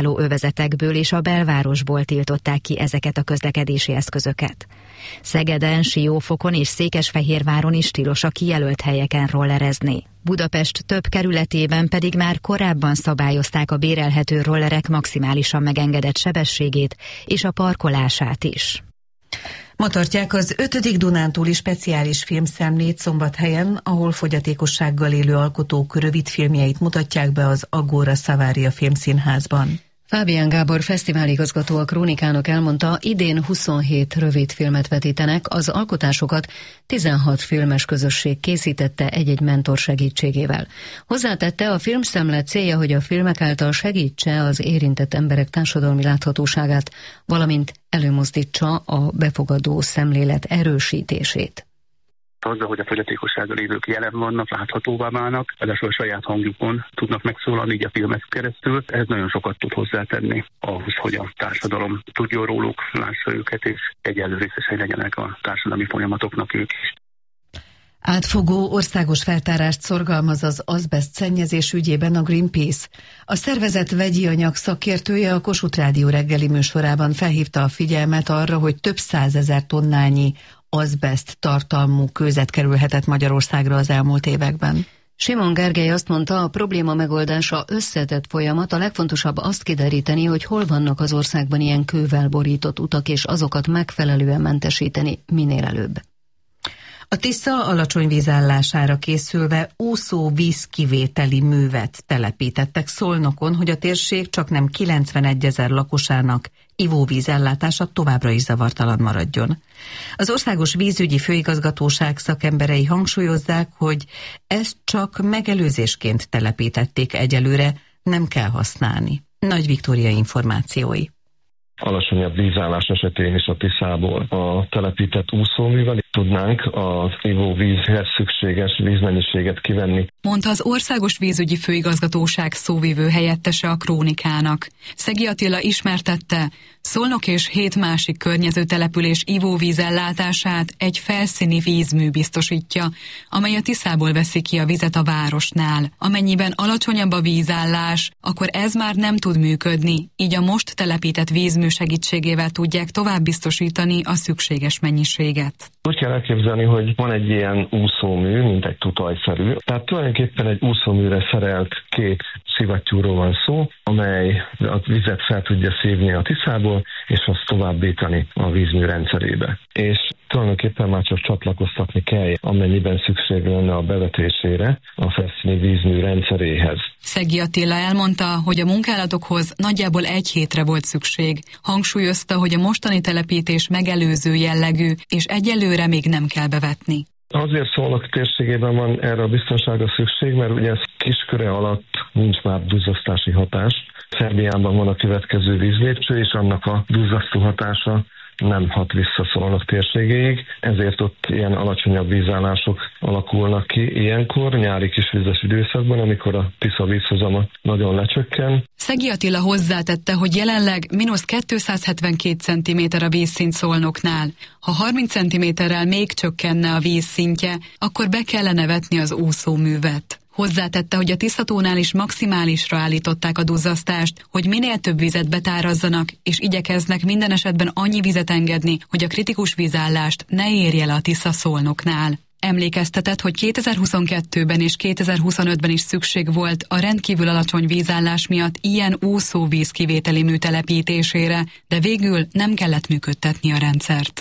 körzetekből és a belvárosból tiltották ki ezeket a közlekedési eszközöket. Szegeden, Siófokon és Székesfehérváron is tilos a kijelölt helyeken rollerezni. Budapest több kerületében pedig már korábban szabályozták a bérelhető rollerek maximálisan megengedett sebességét és a parkolását is. Ma tartják az ötödik dunántúli speciális filmszemlét Szombathelyen, ahol fogyatékossággal élő alkotók rövidfilmjeit mutatják be az Agora Savaria Filmszínházban. Fábián Gábor fesztiváligazgató a Krónikának elmondta, idén huszonhét rövidfilmet vetítenek, az alkotásokat tizenhat filmes közösség készítette egy-egy mentor segítségével. Hozzátette, a filmszemle célja, hogy a filmek által segítse az érintett emberek társadalmi láthatóságát, valamint előmozdítsa a befogadó szemlélet erősítését. Azzal, hogy a fogyatékossággal élők jelen vannak, láthatóvá válnak, ráadásul a saját hangjukon tudnak megszólalni így a filmek keresztül. Ez nagyon sokat tud hozzátenni ahhoz, hogy a társadalom tudjon róluk, lássa őket, és egyenlő részesei legyenek a társadalmi folyamatoknak ők is. Átfogó országos feltárást szorgalmaz az azbeszt szennyezés ügyében a Greenpeace. A szervezet vegyi anyag szakértője a Kossuth Rádió reggeli műsorában felhívta a figyelmet arra, hogy több százezer tonnányi azbeszt tartalmú kőzet kerülhetett Magyarországra az elmúlt években. Simon Gergely azt mondta, a probléma megoldása összetett folyamat, a legfontosabb azt kideríteni, hogy hol vannak az országban ilyen kővel borított utak, és azokat megfelelően mentesíteni minél előbb. A Tisza alacsony vízállására készülve úszó vízkivételi művet telepítettek Szolnokon, hogy a térség csaknem kilencvenegy ezer lakosának ivóvízellátása továbbra is zavartalan maradjon. Az Országos Vízügyi Főigazgatóság szakemberei hangsúlyozzák, hogy ezt csak megelőzésként telepítették egyelőre, nem kell használni. Nagy Viktória információi. Alacsonyabb vízállás esetén is a Tiszából a telepített úszóművel tudnánk az ivóvízhez szükséges vízmennyiséget kivenni. Mondta az Országos Vízügyi Főigazgatóság szóvivő helyettese a Krónikának. Szegi Attila ismertette, Szolnok és hét másik környező település ivóvízellátását egy felszíni vízmű biztosítja, amely a Tiszából veszi ki a vizet a városnál. Amennyiben alacsonyabb a vízállás, akkor ez már nem tud működni, így a most telepített vízmű segítségével tudják tovább biztosítani a szükséges mennyiséget. Úgy kell elképzelni, hogy van egy ilyen úszómű, mint egy tutajszerű. Tehát tulajdonképpen egy úszóműre szerelt két szivattyúról van szó, amely a vizet fel tudja szívni a Tiszából, és azt továbbítani a vízmű rendszerébe. És tulajdonképpen már csak csatlakoztatni kell, amennyiben szükség lenne a bevetésére a felszíni vízmű rendszeréhez. Szegi Attila elmondta, hogy a munkálatokhoz nagyjából egy hétre volt szükség. Hangsúlyozta, hogy a mostani telepítés megelőző jellegű, és egyelőre még nem kell bevetni. Azért Szolnok térségében van erre a biztonságra szükség, mert ugye ez kisköre alatt nincs már duzzasztási hatás. Szerbiában van a következő vízlépcső, és annak a duzzasztó hatása nem hat vissza Szolnok térségéig, ezért ott ilyen alacsonyabb vízállások alakulnak ki ilyenkor, nyári kisvizes időszakban, amikor a Tisza vízhozama nagyon lecsökken. Szegi Attila hozzátette, hogy jelenleg mínusz kétszázhetvenkét centiméter a vízszint Szolnoknál. Ha harminc centiméterrel még csökkenne a víz szintje, akkor be kellene vetni az úszóművet. Hozzátette, hogy a Tiszatónál is maximálisra állították a duzzasztást, hogy minél több vizet betárazzanak, és igyekeznek minden esetben annyi vizet engedni, hogy a kritikus vízállást ne érje le a Tisza Szolnoknál. Emlékeztetett, hogy kétezer-huszonkettőben és kétezer-huszonötben is szükség volt a rendkívül alacsony vízállás miatt ilyen úszóvíz kivételi mű telepítésére, de végül nem kellett működtetni a rendszert.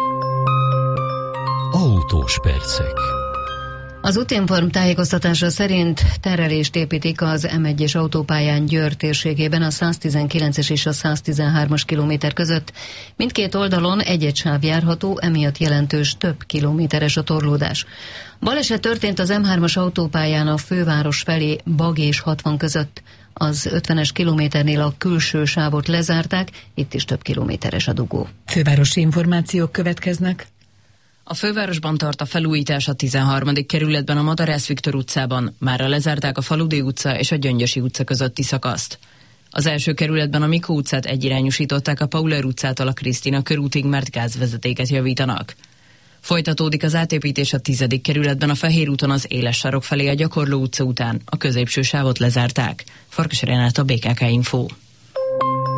Autós percek. Az Útinform tájékoztatása szerint terelést építik az em egyes autópályán Győr térségében a száztizenkilences és a száztizenhármas kilométer között. Mindkét oldalon egy-egy sáv járható, emiatt jelentős több kilométeres a torlódás. Baleset történt az em hármas autópályán a főváros felé Bag és hatvan között. Az ötvenes kilométernél a külső sávot lezárták, itt is több kilométeres a dugó. Fővárosi információk következnek. A fővárosban tart a felújítás a tizenharmadik kerületben a Madarász Viktor utcában. Mára lezárták a Faludi utca és a Gyöngyösi utca közötti szakaszt. Az első kerületben a Mikó utcát egyirányosították a Pauler utcától a Krisztina körútig, mert gázvezetéket javítanak. Folytatódik az átépítés a tizedik kerületben a Fehér úton az Éles sarok felé a Gyakorló utca után. A középső sávot lezárták. Farkas Renát, a bé ká ká Info.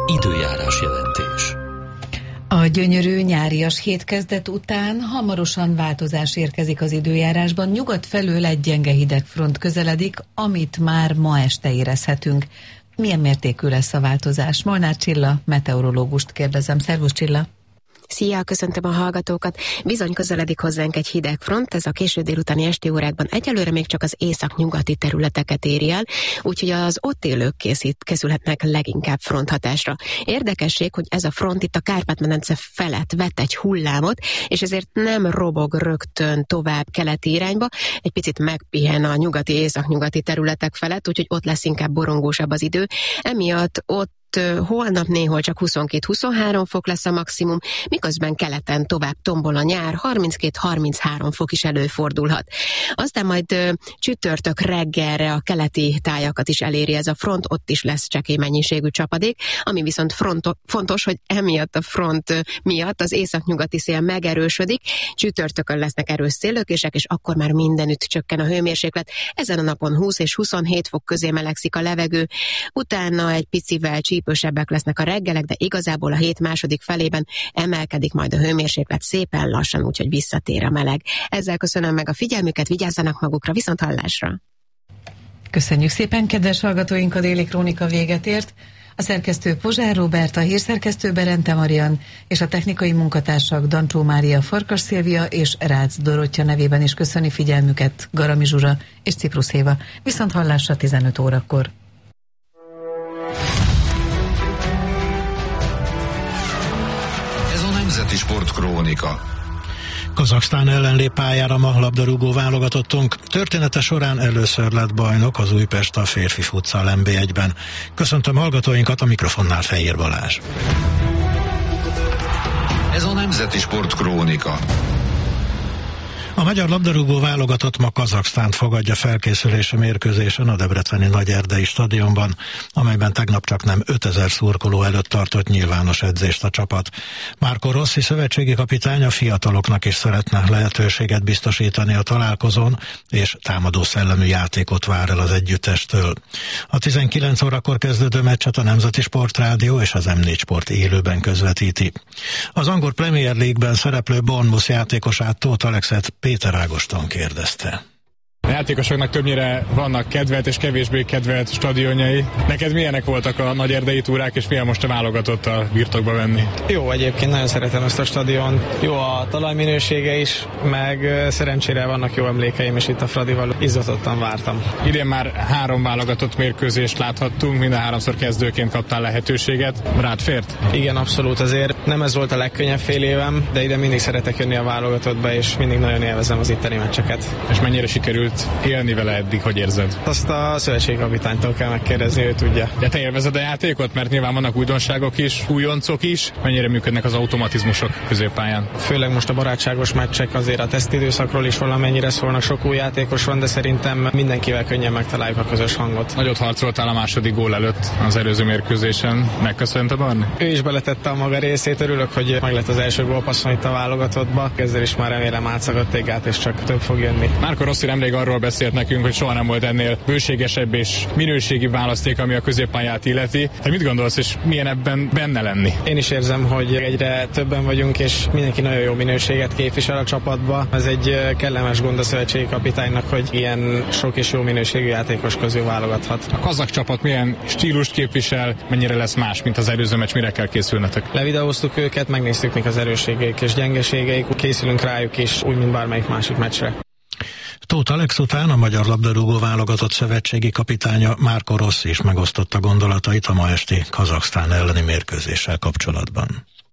Időjárás jelentés. A gyönyörű nyárias hétkezdet után hamarosan változás érkezik az időjárásban. Nyugat felől egy gyenge hidegfront közeledik, amit már ma este érezhetünk. Milyen mértékű lesz a változás? Molnár Csilla, meteorológust kérdezem. Szervusz Csilla! Szia, köszöntöm a hallgatókat! Bizony közeledik hozzánk egy hideg front, ez a késő délutáni esti órákban egyelőre még csak az északnyugati területeket éri el, úgyhogy az ott élők készít, készülhetnek leginkább fronthatásra. Érdekesség, hogy ez a front itt a Kárpát-medence felett vett egy hullámot, és ezért nem robog rögtön tovább keleti irányba, egy picit megpihen a nyugati, északnyugati területek felett, úgyhogy ott lesz inkább borongósabb az idő. Emiatt ott holnap néhol csak huszonkét-huszonhárom fok lesz a maximum, miközben keleten tovább tombol a nyár, harminckét-harminchárom fok is előfordulhat. Aztán majd ö, csütörtök reggelre a keleti tájakat is eléri ez a front, ott is lesz csekély mennyiségű csapadék, ami viszont fronto, fontos, hogy emiatt a front ö, miatt az északnyugati szél megerősödik, csütörtökön lesznek erős széllökések, és akkor már mindenütt csökken a hőmérséklet. Ezen a napon húsz és huszonhét fok közé melegszik a levegő, utána egy picivel csípősebbek lesznek a reggelek, de igazából a hét második felében emelkedik majd a hőmérséklet szépen lassan, úgyhogy visszatér a meleg. Ezzel köszönöm meg a figyelmüket, vigyázzanak magukra, viszont hallásra! Köszönjük szépen, kedves hallgatóink, a Déli Krónika véget ért. A szerkesztő Pozsár Róbert, a hírszerkesztő Berente Marian és a technikai munkatársak Dancsó Mária, Farkas Szilvia és Rácz Dorottya nevében is köszöni figyelmüket Garami Zsuzsa és Ciprus Éva. Viszont hallásra tizenöt órakor. Nemzeti Sportkrónika. Kazaksztán ellen lép pályára ma labdarúgó válogatottunk. Története során először lett bajnok az Újpest a férfi futsal en bé egyben. Köszöntöm hallgatóinkat, a mikrofonnál Fejér Balázs. Ez a Nemzeti Sportkrónika. A magyar labdarúgó válogatott ma Kazaksztánt fogadja felkészülési mérkőzésen a debreceni Nagyerdei stadionban, amelyben tegnap csak nem ötezer szurkoló előtt tartott nyilvános edzést a csapat. Marco Rossi szövetségi kapitány a fiataloknak is szeretne lehetőséget biztosítani a találkozón, és támadó szellemű játékot vár el az együttestől. A tizenkilenc órakor kezdődő meccset a Nemzeti Sportrádió és az em négy Sport élőben közvetíti. Az angol Premier League-ben szereplő Bournemouth játékosát, Tóth Alexet Péter Ágoston kérdezte. A játékosoknak többnyire vannak kedvelt és kevésbé kedvelt stadionjai. Neked milyenek voltak a nagyerdei túrák, és milyen most a válogatottal birtokba venni? Jó, egyébként nagyon szeretem ezt a stadion. Jó a talajminősége is, meg szerencsére vannak jó emlékeim, és itt a Fradival izgatottan vártam. Idén már három válogatott mérkőzést láthattunk, minden háromszor kezdőként kaptál lehetőséget. Rád fért? Igen, abszolút, azért nem ez volt a legkönnyebb fél évem, de ide mindig szeretek jönni a válogatottba, és mindig nagyon élvezem az itteni meccseket. És mennyire sikerült élni vele eddig, hogy érzed? Azt a szövetségkapitánytól kell megkérdezni, ő tudja. De te élvezed a játékot? Mert nyilván vannak újdonságok is, újoncok is. Mennyire működnek az automatizmusok középpályán? Főleg most a barátságos meccsek, azért a tesztidőszakról is valamennyire szólnak, sok új játékos van, de szerintem mindenkivel könnyen megtaláljuk a közös hangot. Nagyot harcoltál a második gól előtt az előző mérkőzésen. Megköszönted Barni? Ő is beletette a maga részét, örülök, hogy meg lett az első gólpasszon itt a válogatottba. Ezzel is már remélem átszagadt egy gát, és csak több fog jönni. Marco Rossi nemrég arról beszélt nekünk, hogy soha nem volt ennél bőségesebb és minőségi választék, ami a középpályát illeti. Hát mit gondolsz, és milyen ebben benne lenni? Én is érzem, hogy egyre többen vagyunk, és mindenki nagyon jó minőséget képvisel a csapatba. Ez egy kellemes gond a szövetségi kapitánynak, hogy ilyen sok és jó minőségű játékos közül válogathat. A kazak csapat milyen stílust képvisel, mennyire lesz más, mint az előző meccs, mire kell készülnetek? Levideóztuk őket, megnéztük, mik az erősségeik és gyengeségeik, készülünk rájuk is, úgy, mint bármelyik másik meccsre. Tóth Alex után a magyar labdarúgó válogatott szövetségi kapitánya Marco Rossi is megosztotta gondolatait a ma esti Kazaksztán elleni mérkőzéssel kapcsolatban.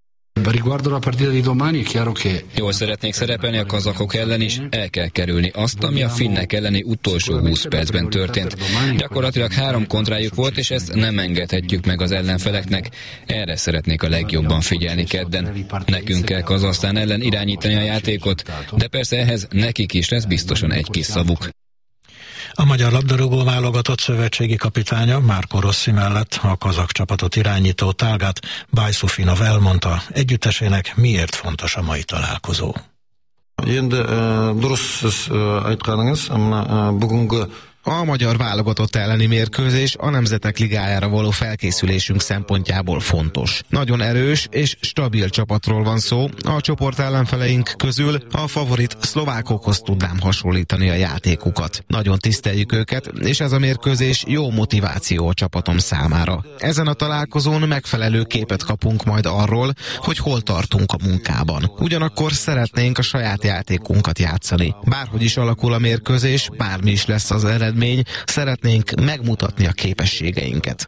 Jól szeretnék szerepelni a kazakok ellen is, el kell kerülni azt, ami a finnek elleni utolsó húsz percben történt. Gyakorlatilag három kontrájuk volt, és ezt nem engedhetjük meg az ellenfeleknek. Erre szeretnék a legjobban figyelni kedden. Nekünk kell Kazahsztán ellen irányítani a játékot, de persze ehhez nekik is lesz biztosan egy kis szavuk. A magyar labdarúgó válogatott szövetségi kapitánya Marco Rossi mellett a kazak csapatot irányító Talgat Bajszufinov elmondta, együttesének miért fontos a mai találkozó. Енді дұрыс сіз айтқаныңыз, бүгінгі A magyar válogatott elleni mérkőzés a Nemzetek Ligájára való felkészülésünk szempontjából fontos. Nagyon erős és stabil csapatról van szó, a csoport ellenfeleink közül a favorit szlovákokhoz tudnám hasonlítani a játékukat. Nagyon tiszteljük őket, és ez a mérkőzés jó motiváció a csapatom számára. Ezen a találkozón megfelelő képet kapunk majd arról, hogy hol tartunk a munkában. Ugyanakkor szeretnénk a saját játékunkat játszani. Bárhogy is alakul a mérkőzés, bármi is lesz az eredmény, szeretnénk megmutatni a képességeinket.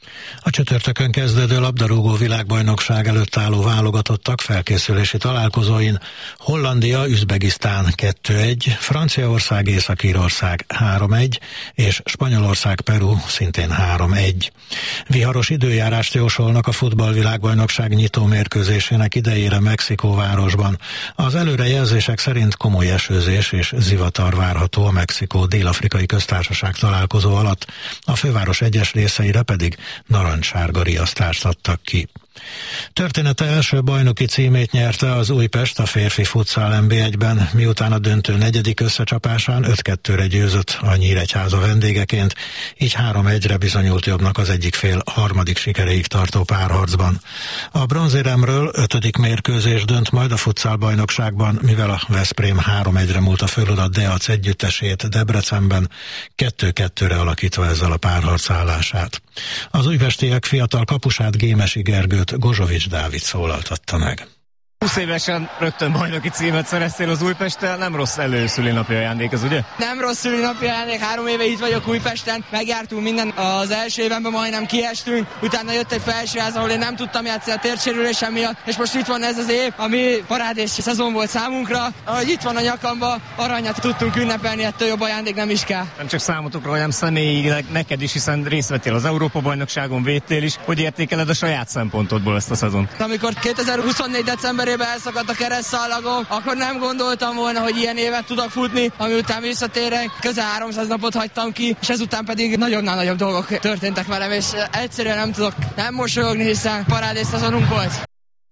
A csütörtökön kezdődő labdarúgó világbajnokság előtt álló válogatottak felkészülési találkozóin Hollandia, Üzbegisztán kettő egy, Franciaország, Észak-Írország három egy és Spanyolország, Peru szintén három egy. Viharos időjárást jósolnak a futballvilágbajnokság nyitó mérkőzésének idejére Mexikóvárosban. Az előrejelzések szerint komoly esőzés és zivatar várható a Mexikó Dél-Afrikai Köztársaság találkozó alatt, a főváros egyes részeire pedig narancssárga riasztást adtak ki. Története első bajnoki címét nyerte az Újpest a férfi futsal en bé egyben, miután a döntő negyedik összecsapásán öt kettőre győzött a Nyíregyháza vendégeként, így három egyre bizonyult jobbnak az egyik fél harmadik sikeréig tartó párharcban. A bronzéremről ötödik mérkőzés dönt majd a futsal bajnokságban, mivel a Veszprém három egyre múlta fölül a Deac együttesét Debrecenben, kettő kettőre alakítva ezzel a párharc állását. Az újpestiek fiatal kapusát, Gémesi Gergőt Gozsovics Dávid szólaltatta meg. húsz évesen rögtön bajnoki címet szereztél az Újpesttel, nem rossz előszülinapi ajándék ez, ugye? Nem rossz szülinapi ajándék, három éve itt vagyok Újpesten, megjártunk minden, az első évenben majdnem kiestünk, utána jött egy felsőház, ahol én nem tudtam játszani a térsérülésem miatt, és most itt van ez az év, ami parádés szezon volt számunkra, ahogy itt van a nyakamba, aranyat tudtunk ünnepelni, ettől jobb ajándék nem is kell. Nem csak számotokra, hanem személyileg neked is, hiszen részt vettél az Európa-bajnokságon, védtél is, hogy értékeled a saját szempontodból ezt a szezont? Amikor kétezer-huszonnégy decemberében elszakadt a keresztszalagom, akkor nem gondoltam volna, hogy ilyen évet tudok futni, ami után visszatérek, közel háromszáz napot hagytam ki, és ezután pedig nagyobbnál nagyobb dolgok történtek velem, és egyszerűen nem tudok nem mosolyogni, hiszen parádés szezonunk volt.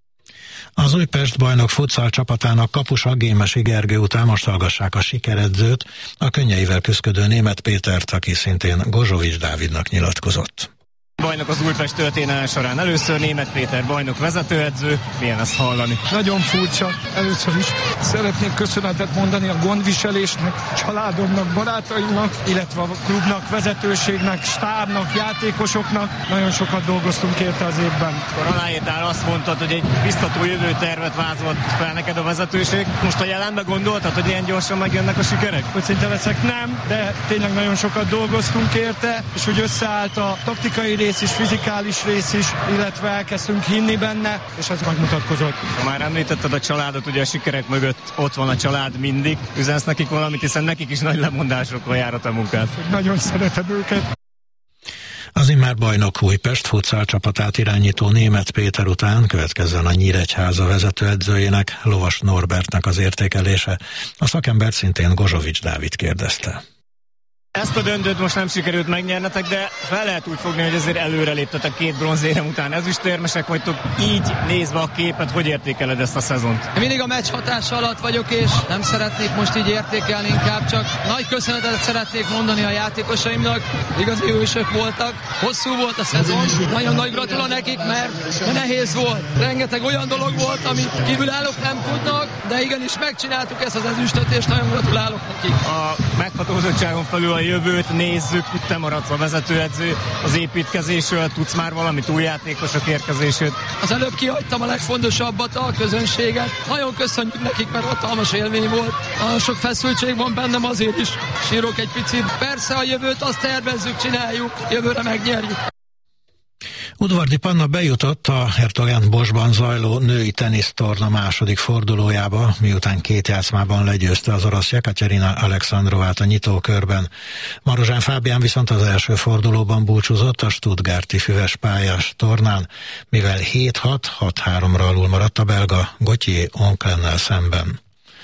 Az Újpest bajnok futsal csapatának kapusa, Gémesi Gergő után most hallgassák a sikeredzőt, a könnyeivel küszködő Németh Pétert, aki szintén Gozsovics Dávidnak nyilatkozott. Bajnok az Újpest történelme során először, Németh Péter bajnok vezetőedző. Milyen ezt hallani? Nagyon furcsa. Először is szeretnék köszönetet mondani a gondviselésnek, családomnak, barátaimnak, illetve a klubnak, vezetőségnek, stábnak, játékosoknak. Nagyon sokat dolgoztunk érte az évben. Akkor aláírtál, azt mondtad, hogy egy biztató jövőtervet vázolt fel neked a vezetőség. Most a jelenben gondoltad, hogy ilyen gyorsan megjönnek a sikerek? Hogy szinte veszek, nem, de tényleg nagyon sokat dolgoztunk érte, és hogy összeállt a taktikai rész is, fizikális rész is, illetve elkezdtünk hinni benne, és ez megmutatkozott. Ha már említetted a családot, ugye a sikerek mögött ott van a család mindig. Üzensz nekik valamit, hiszen nekik is nagy lemondásokon jár a te munkád. Nagyon szeretem őket. Az immár bajnok Újpest futsal csapatát irányító Németh Péter után következzen a Nyíregyháza vezetőedzőjének, Lovas Norbertnek az értékelése. A szakembert szintén Gozsovics Dávid kérdezte. Ezt a döntőt most nem sikerült megnyernetek, de fel lehet úgy fogni, hogy azért előre léptetek két bronzérem után. Ezüstérmesek vagytok, így nézve a képet, hogy értékeled ezt a szezont? Mindig a meccs hatása alatt vagyok, és nem szeretnék most így értékelni, inkább csak nagy köszönetet szeretnék mondani a játékosaimnak. Igazi hősök voltak, hosszú volt a szezon, nagyon nagy gratula nekik, mert nehéz volt. Rengeteg olyan dolog volt, amit kívülállók nem tudnak, de igenis megcsináltuk ezt az ezüstöt, és nagyon gratulálok nekik. A meghatózottságon felül a jövőt nézzük, te maradsz a vezetőedző, az építkezésről tudsz már valamit, új játékosok érkezését? Az előbb kihagytam a legfontosabbat, a közönséget. Nagyon köszönjük nekik, mert hatalmas élmény volt. A sok feszültség van bennem, azért is sírok egy picit. Persze a jövőt azt tervezzük, csináljuk, jövőre megnyerjük. Udvardi Panna bejutott a Hertogend-Bosban zajló női tenisztorna második fordulójába, miután két játszmában legyőzte az orosz Jekaterina Alexandrovát a nyitókörben. Marozsán Fábián viszont az első fordulóban búcsúzott a stuttgarti füves pályás tornán, mivel hét hat hat háromra alul maradt a belga Gauthier Onklennel szemben.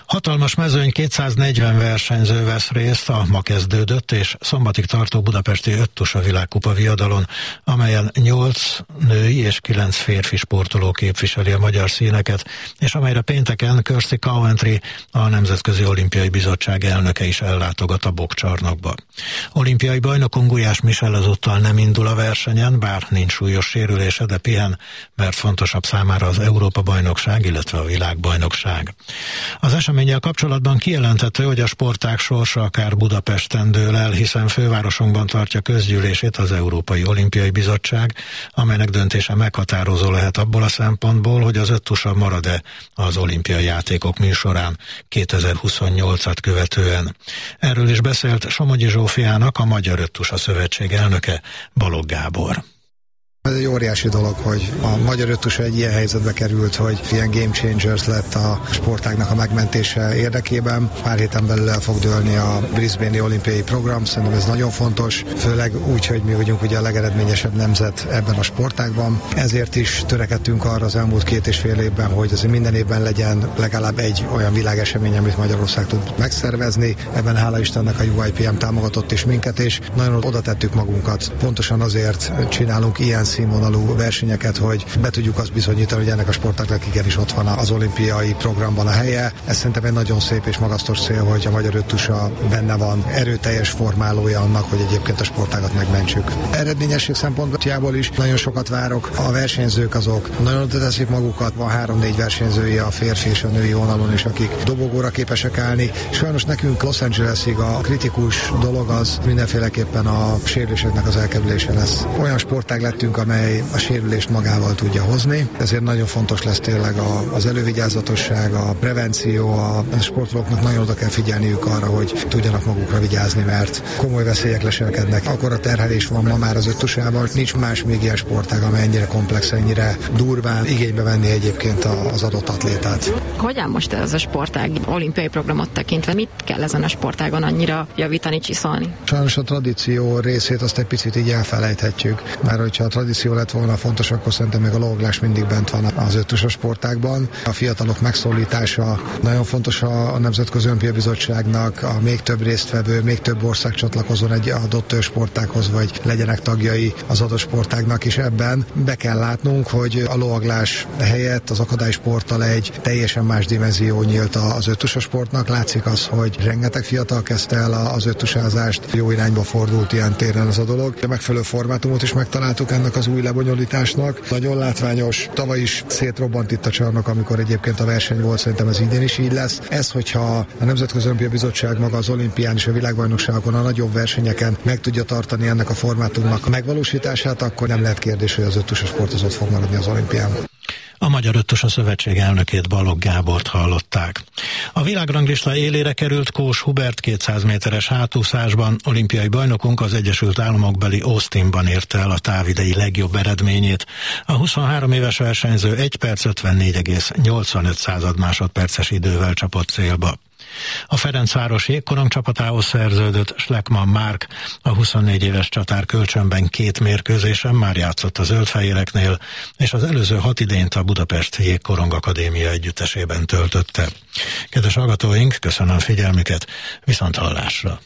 Hatalmas mezőny, kétszáznegyven versenyző vesz részt a ma kezdődött és szombatig tartó budapesti öttusa világkupa viadalon, amelyen nyolc női és kilenc férfi sportoló képviseli a magyar színeket, és amelyre pénteken Kirsty Coventry, a Nemzetközi Olimpiai Bizottság elnöke is ellátogat a bokcsarnokba. Olimpiai bajnokunk Gulyás Michel ezúttal nem indul a versenyen, bár nincs súlyos sérülése, de pihen, mert fontosabb számára az Európa-bajnokság, illetve a világbajnokság. Az eseménnyel kapcsolatban kijelentette, hogy a sportág sorsa akár Budapesten dől el, hiszen fővárosunkban tartja közgyűlését az Európai Olimpiai Bizottság, amelynek döntése meghatározó lehet abból a szempontból, hogy az öttusa marad-e az olimpiai játékok műsorán kétezer-huszonnyolcat követően. Erről is beszélt Somogyi Zsófiának, a Magyar Öttusa Szövetség elnöke, Balogh Gábor. Ez egy óriási dolog, hogy a magyar öttusa egy ilyen helyzetbe került, hogy ilyen game changers lett a sportágnak a megmentése érdekében. Pár héten belül el fog dőlni a Brisbane-i olimpiai program, szerintem ez nagyon fontos, főleg úgy, hogy mi vagyunk ugye a legeredményesebb nemzet ebben a sportágban. Ezért is törekedtünk arra az elmúlt két és fél évben, hogy azért minden évben legyen legalább egy olyan világesemény, amit Magyarország tud megszervezni. Ebben hála Istennek a U I P M támogatott is minket, és nagyon oda tettük magunkat. Pontosan azért csinálunk ilyen színvonalú versenyeket, hogy be tudjuk azt bizonyítani, hogy ennek a sportágnak igenis ott van az olimpiai programban a helye. Ez szerintem egy nagyon szép és magasztos cél, hogy a magyar öttusa benne van, erőteljes formálója annak, hogy egyébként a sportágat megmentsük. Eredményesség szempontjából is nagyon sokat várok. A versenyzők azok nagyon oda teszik magukat, van három-négy versenyzője a férfi és a női vonalon is, akik dobogóra képesek állni. Sajnos nekünk Los Angelesig a kritikus dolog az mindenféleképpen a sérüléseknek az elkerülése lesz. Olyan sportág lettünk, amely a sérülést magával tudja hozni. Ezért nagyon fontos lesz tényleg a, az elővigyázatosság, a prevenció, a sportolóknak nagyon oda kell figyelniük arra, hogy tudjanak magukra vigyázni, mert komoly veszélyek leselkednek. Akkor a terhelés van ma már az öttusában, nincs más még ilyen sportág, amely ennyire komplex, ennyire durván igénybe venni egyébként az adott atlétát. Hogyan most ez a sportág olimpiai programot tekintve? Mit kell ezen a sportágon annyira javítani, csiszolni? Sajnos a tradíció részét azt egy picit így elfelejthetjük, mert hogyha a tradíció lett volna fontos, akkor szerintem még a lovaglás mindig bent van az öttusa sportágban. A fiatalok megszólítása nagyon fontos a Nemzetközi Olimpiai Bizottságnak, a még több résztvevő, még több ország csatlakozon egy adott sportághoz, vagy legyenek tagjai az adott sportágnak, és ebben be kell látnunk, hogy a lovaglás helyett az akadálysporttal egy teljesen más dimenzió nyílt az öttusa sportnak. Látszik az, hogy rengeteg fiatal kezdte el az öttusázást, jó irányba fordult ilyen téren az a dolog. A megfelelő formátumot is megtaláltuk ennek az új lebonyolításnak. Nagyon látványos. Tavaly is szétrobbant itt a csarnok, amikor egyébként a verseny volt, szerintem ez idén is így lesz. Ez, hogyha a Nemzetközi Olimpiai Bizottság maga az olimpián és a világbajnokságokon, a nagyobb versenyeken meg tudja tartani ennek a formátumnak a megvalósítását, akkor nem lehet kérdés, hogy az öttusa sport az ott fog maradni az olimpián. A Magyar Öttusa Szövetség elnökét, Balogh Gábort hallották. A világranglista élére került Kós Hubert kétszáz méteres hátúszásban. Olimpiai bajnokunk az Egyesült Államokbeli Austinban érte el a távidei legjobb eredményét. A huszonhárom éves versenyző egy perc ötvennégy egész nyolcvanöt másodperces idővel csapott célba. A Ferencváros jégkorong csapatához szerződött Schleckmann Márk, a huszonnégy éves csatár kölcsönben két mérkőzésen már játszott a zöldfehéreknél, és az előző hat idényt a Budapest Jégkorong Akadémia együttesében töltötte. Kedves hallgatóink, köszönöm figyelmüket, viszont hallásra!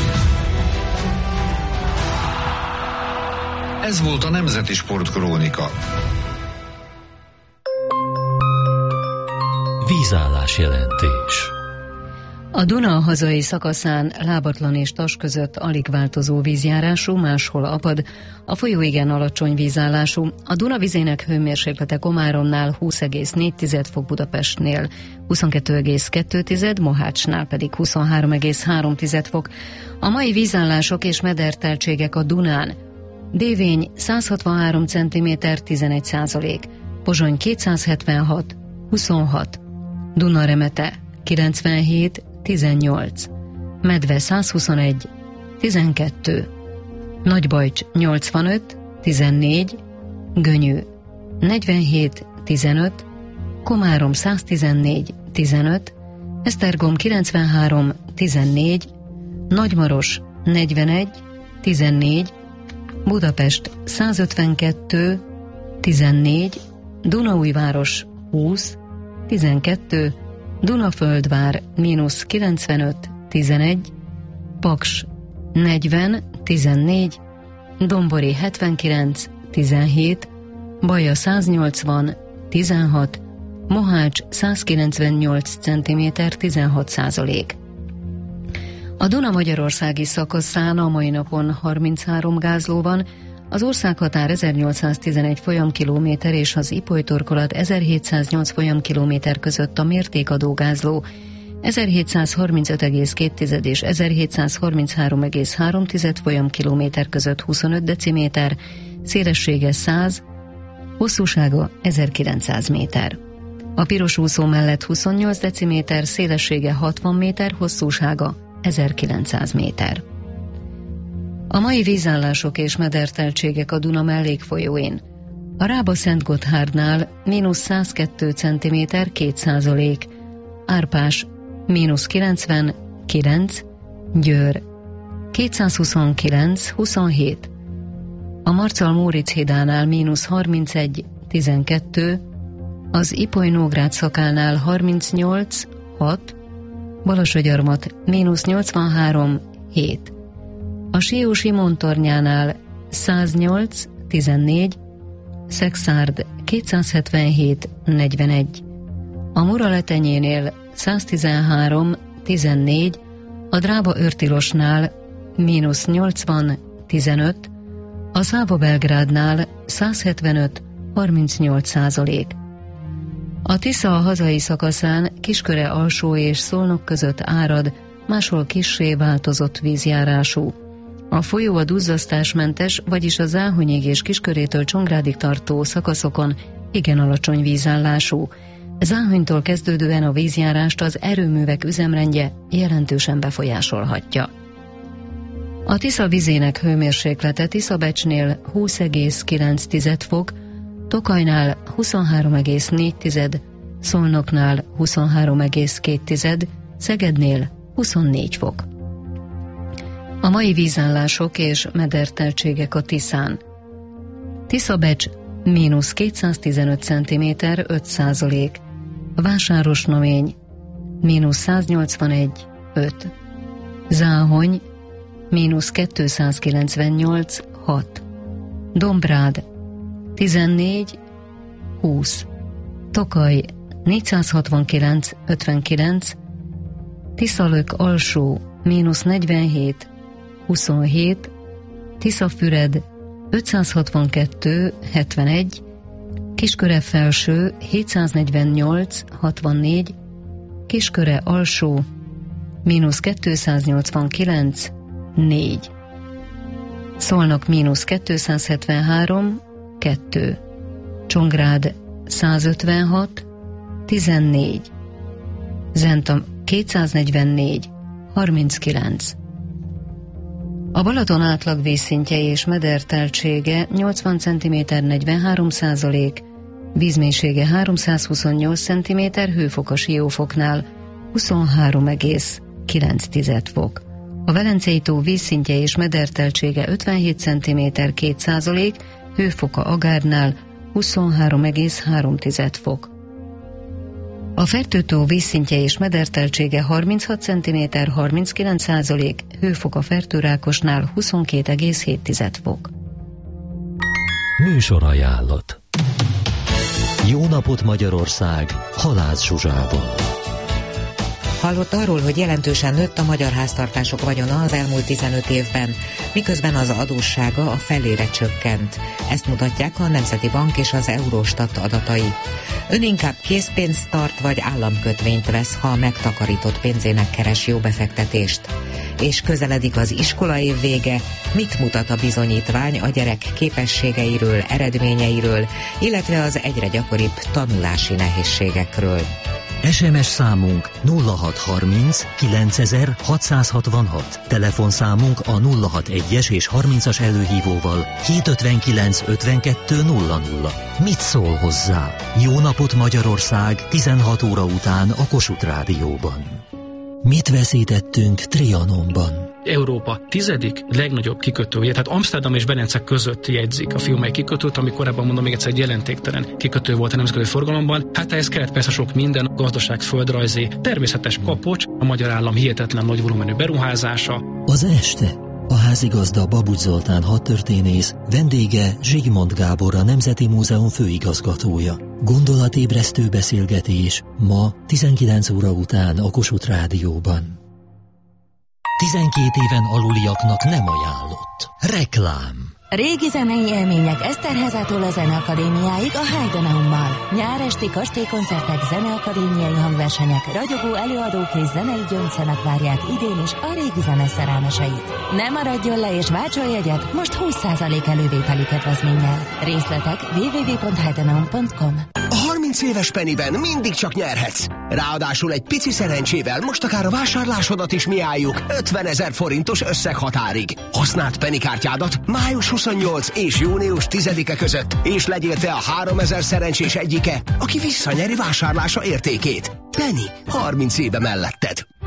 Ez volt a Nemzeti Sportkrónika. Vízállás jelentés. A Duna hazai szakaszán Lábatlan és Tas között alig változó vízjárású, máshol apad, a folyó igen alacsony vízállású, a Duna vizének hőmérséklete Komáronnál húsz egész négy fok, Budapestnél huszonkettő egész kettő, Mohácsnál pedig huszonhárom egész három fok. A mai vízállások és mederteltségek a Dunán: Dévény száz hatvanhárom centiméter, tizenegy százalék, Pozsony kétszázhetvenhat, huszonhat, Dunaremete kilencvenhét, tizennyolc, Medve száz huszonegy, tizenkettő, Nagybajcs nyolcvanöt, tizennégy, Gönyű negyvenhét, tizenöt, Komárom száz tizennégy, tizenöt, Esztergom kilencvenhárom, tizennégy, Nagymaros negyvenegy, tizennégy, Budapest száz ötvenkettő, tizennégy, Dunaújváros húsz, tizenkettő, Dunaföldvár mínusz kilencvenöt, tizenegy, Paks negyven, tizennégy, Dombori hetvenkilenc, tizenhét, Baja száznyolcvan, tizenhat, Mohács százkilencvennyolc centiméter, tizenhat százalék. A Duna-magyarországi szakaszán a mai napon harminchárom gázló van, az országhatár ezernyolcszáztizenegy folyamkilométer és az Ipoly-torkolat ezerhétszáznyolc folyamkilométer között a mértékadó gázló, ezerhétszázharmincöt egész két és ezerhétszázharminchárom egész három folyamkilométer között huszonöt deciméter, szélessége száz, hosszúsága ezerkilencszáz méter. A piros úszó mellett huszonnyolc deciméter, szélessége hatvan méter, hosszúsága ezerkilencszáz méter. A mai vízállások és mederteltségek a Duna mellékfolyóin. A Rába-Szentgotthárdnál mínusz százkettő centiméter, két százalék, Árpás mínusz kilencven, kilenc, Győr kétszázhuszonkilenc, huszonhét, a Marcal-Móricz hídánál mínusz harmincegy, tizenkettő, az Ipoly-Nógrád szakálnál harmincnyolc, hat, Balassagyarmat mínusz nyolcvanhárom, hét, a Siósi-Montornyánál száznyolc, tizennégy, Szexárd kétszázhetvenhét, negyvenegy, a Muraletenyénél száztizenhárom, tizennégy, a Drába-Őrtilosnál mínusz nyolcvan, tizenöt, a Száva-Belgrádnál százhetvenöt, harmincnyolc százalék. A Tisza a hazai szakaszán Kisköre alsó és Szolnok között árad, máshol kissé változott vízjárású. A folyó a duzzasztásmentes, vagyis a Záhonyig és Kiskörétől Csongrádig tartó szakaszokon igen alacsony vízállású. Záhonytól kezdődően a vízjárást az erőművek üzemrendje jelentősen befolyásolhatja. A Tisza vizének hőmérséklete Tiszabecsnél húsz egész kilenc fok, Tokajnál huszonhárom egész négy, Szolnoknál huszonhárom egész két, Szegednél huszonnégy fok. A mai vízállások és mederteltségek a Tiszán. Tiszabecs mínusz kétszáztizenöt centiméter, öt százalék, Vásárosnamény mínusz száznyolcvanegy, öt, Záhony mínusz kétszázkilencvennyolc, hat, Dombrád tizennégy, húsz, Tokaj négyszázhatvankilenc, ötvenkilenc, Tiszalök alsó mínusz negyvenhét, huszonhét, Tiszafüred ötszázhatvankettő, hetvenegy, Kisköre felső hétszáznegyvennyolc, hatvannégy, Kisköre alsó mínusz kétszáznyolcvankilenc, négy, Szolnok mínusz kétszázhetvenhárom, kettő, Csongrád százötvenhat, tizennégy, Zenta kétszáznegyvennégy, harminckilenc. A Balaton átlag vízszintje és mederteltsége nyolcvan centiméter, negyvenhárom százalék, vízmélysége háromszázhuszonnyolc centiméter, hőfok a Siófoknál huszonhárom egész kilenc fok. A Velencei tó vízszintje és mederteltsége ötvenhét centiméter, két százalék, hőfoka Agárnál huszonhárom egész három fok. A Fertőtó vízszintje és mederteltsége harminchat centiméter, harminckilenc százalék, hőfoka Fertőrákosnál huszonkét egész hét fok. Műsorajánlat. Jó napot Magyarország, Halász Zsuzsával. Hallott arról, hogy jelentősen nőtt a magyar háztartások vagyona az elmúlt tizenöt évben, miközben az adóssága a felére csökkent. Ezt mutatják a Nemzeti Bank és az Eurostat adatai. Ön inkább készpénzt tart vagy államkötvényt vesz, ha megtakarított pénzének keres jó befektetést. És közeledik az iskolaév vége, mit mutat a bizonyítvány a gyerek képességeiről, eredményeiről, illetve az egyre gyakoribb tanulási nehézségekről. es em es számunk nulla hat harminc kilencezer hatszázhatvanhat, telefonszámunk a nulla hatvanas és harmincas előhívóval hétszázötvenkilenc ötvenkettő nulla nulla. Mit szól hozzá? Jó napot Magyarország tizenhat óra után a Kossuth Rádióban. Mit veszítettünk Trianonban? Európa tizedik legnagyobb kikötője, tehát Amsterdam és Velence között jegyzik a fiumely kikötőt, ami korábban, mondom még egyszer, egy jelentéktelen kikötő volt a nemzetközi forgalomban. Hát ehhez kellett persze sok minden, gazdaság, földrajzi, természetes kapocs, a magyar állam hihetetlen nagy volumenű beruházása. Az este a házigazda Babucs Zoltán hadtörténész, vendége Zsigmond Gábor, a Nemzeti Múzeum főigazgatója. Gondolatébresztő beszélgetés ma tizenkilenc óra után a Kossuth Rádióban. tizenkét éven aluliaknak nem ajánlott. Reklám. Régi zenei élmények Eszterházától a Zeneakadémiáig a Heidenaummal. Nyár esti kastélykoncertek, zeneakadémiai hangversenyek, ragyogó előadók és zenei gyöngyszemek várják idén is a régi zene szerelmeseit. Ne maradjon le és váltson jegyet most húsz százalék elővételi kedvezménnyel. Részletek double-u double-u double-u pont heidenaum pont com. A harminc éves Pennyben mindig csak nyerhetsz. Ráadásul egy pici szerencsével most akár a vásárlásodat is miálljuk ötvenezer forintos összeghatárig. Használd Penny kártyádat május huszonnyolc és június tizedike között, és legyél te a háromezer szerencsés egyike, aki visszanyeri vásárlása értékét. Penny, harminc éve melletted.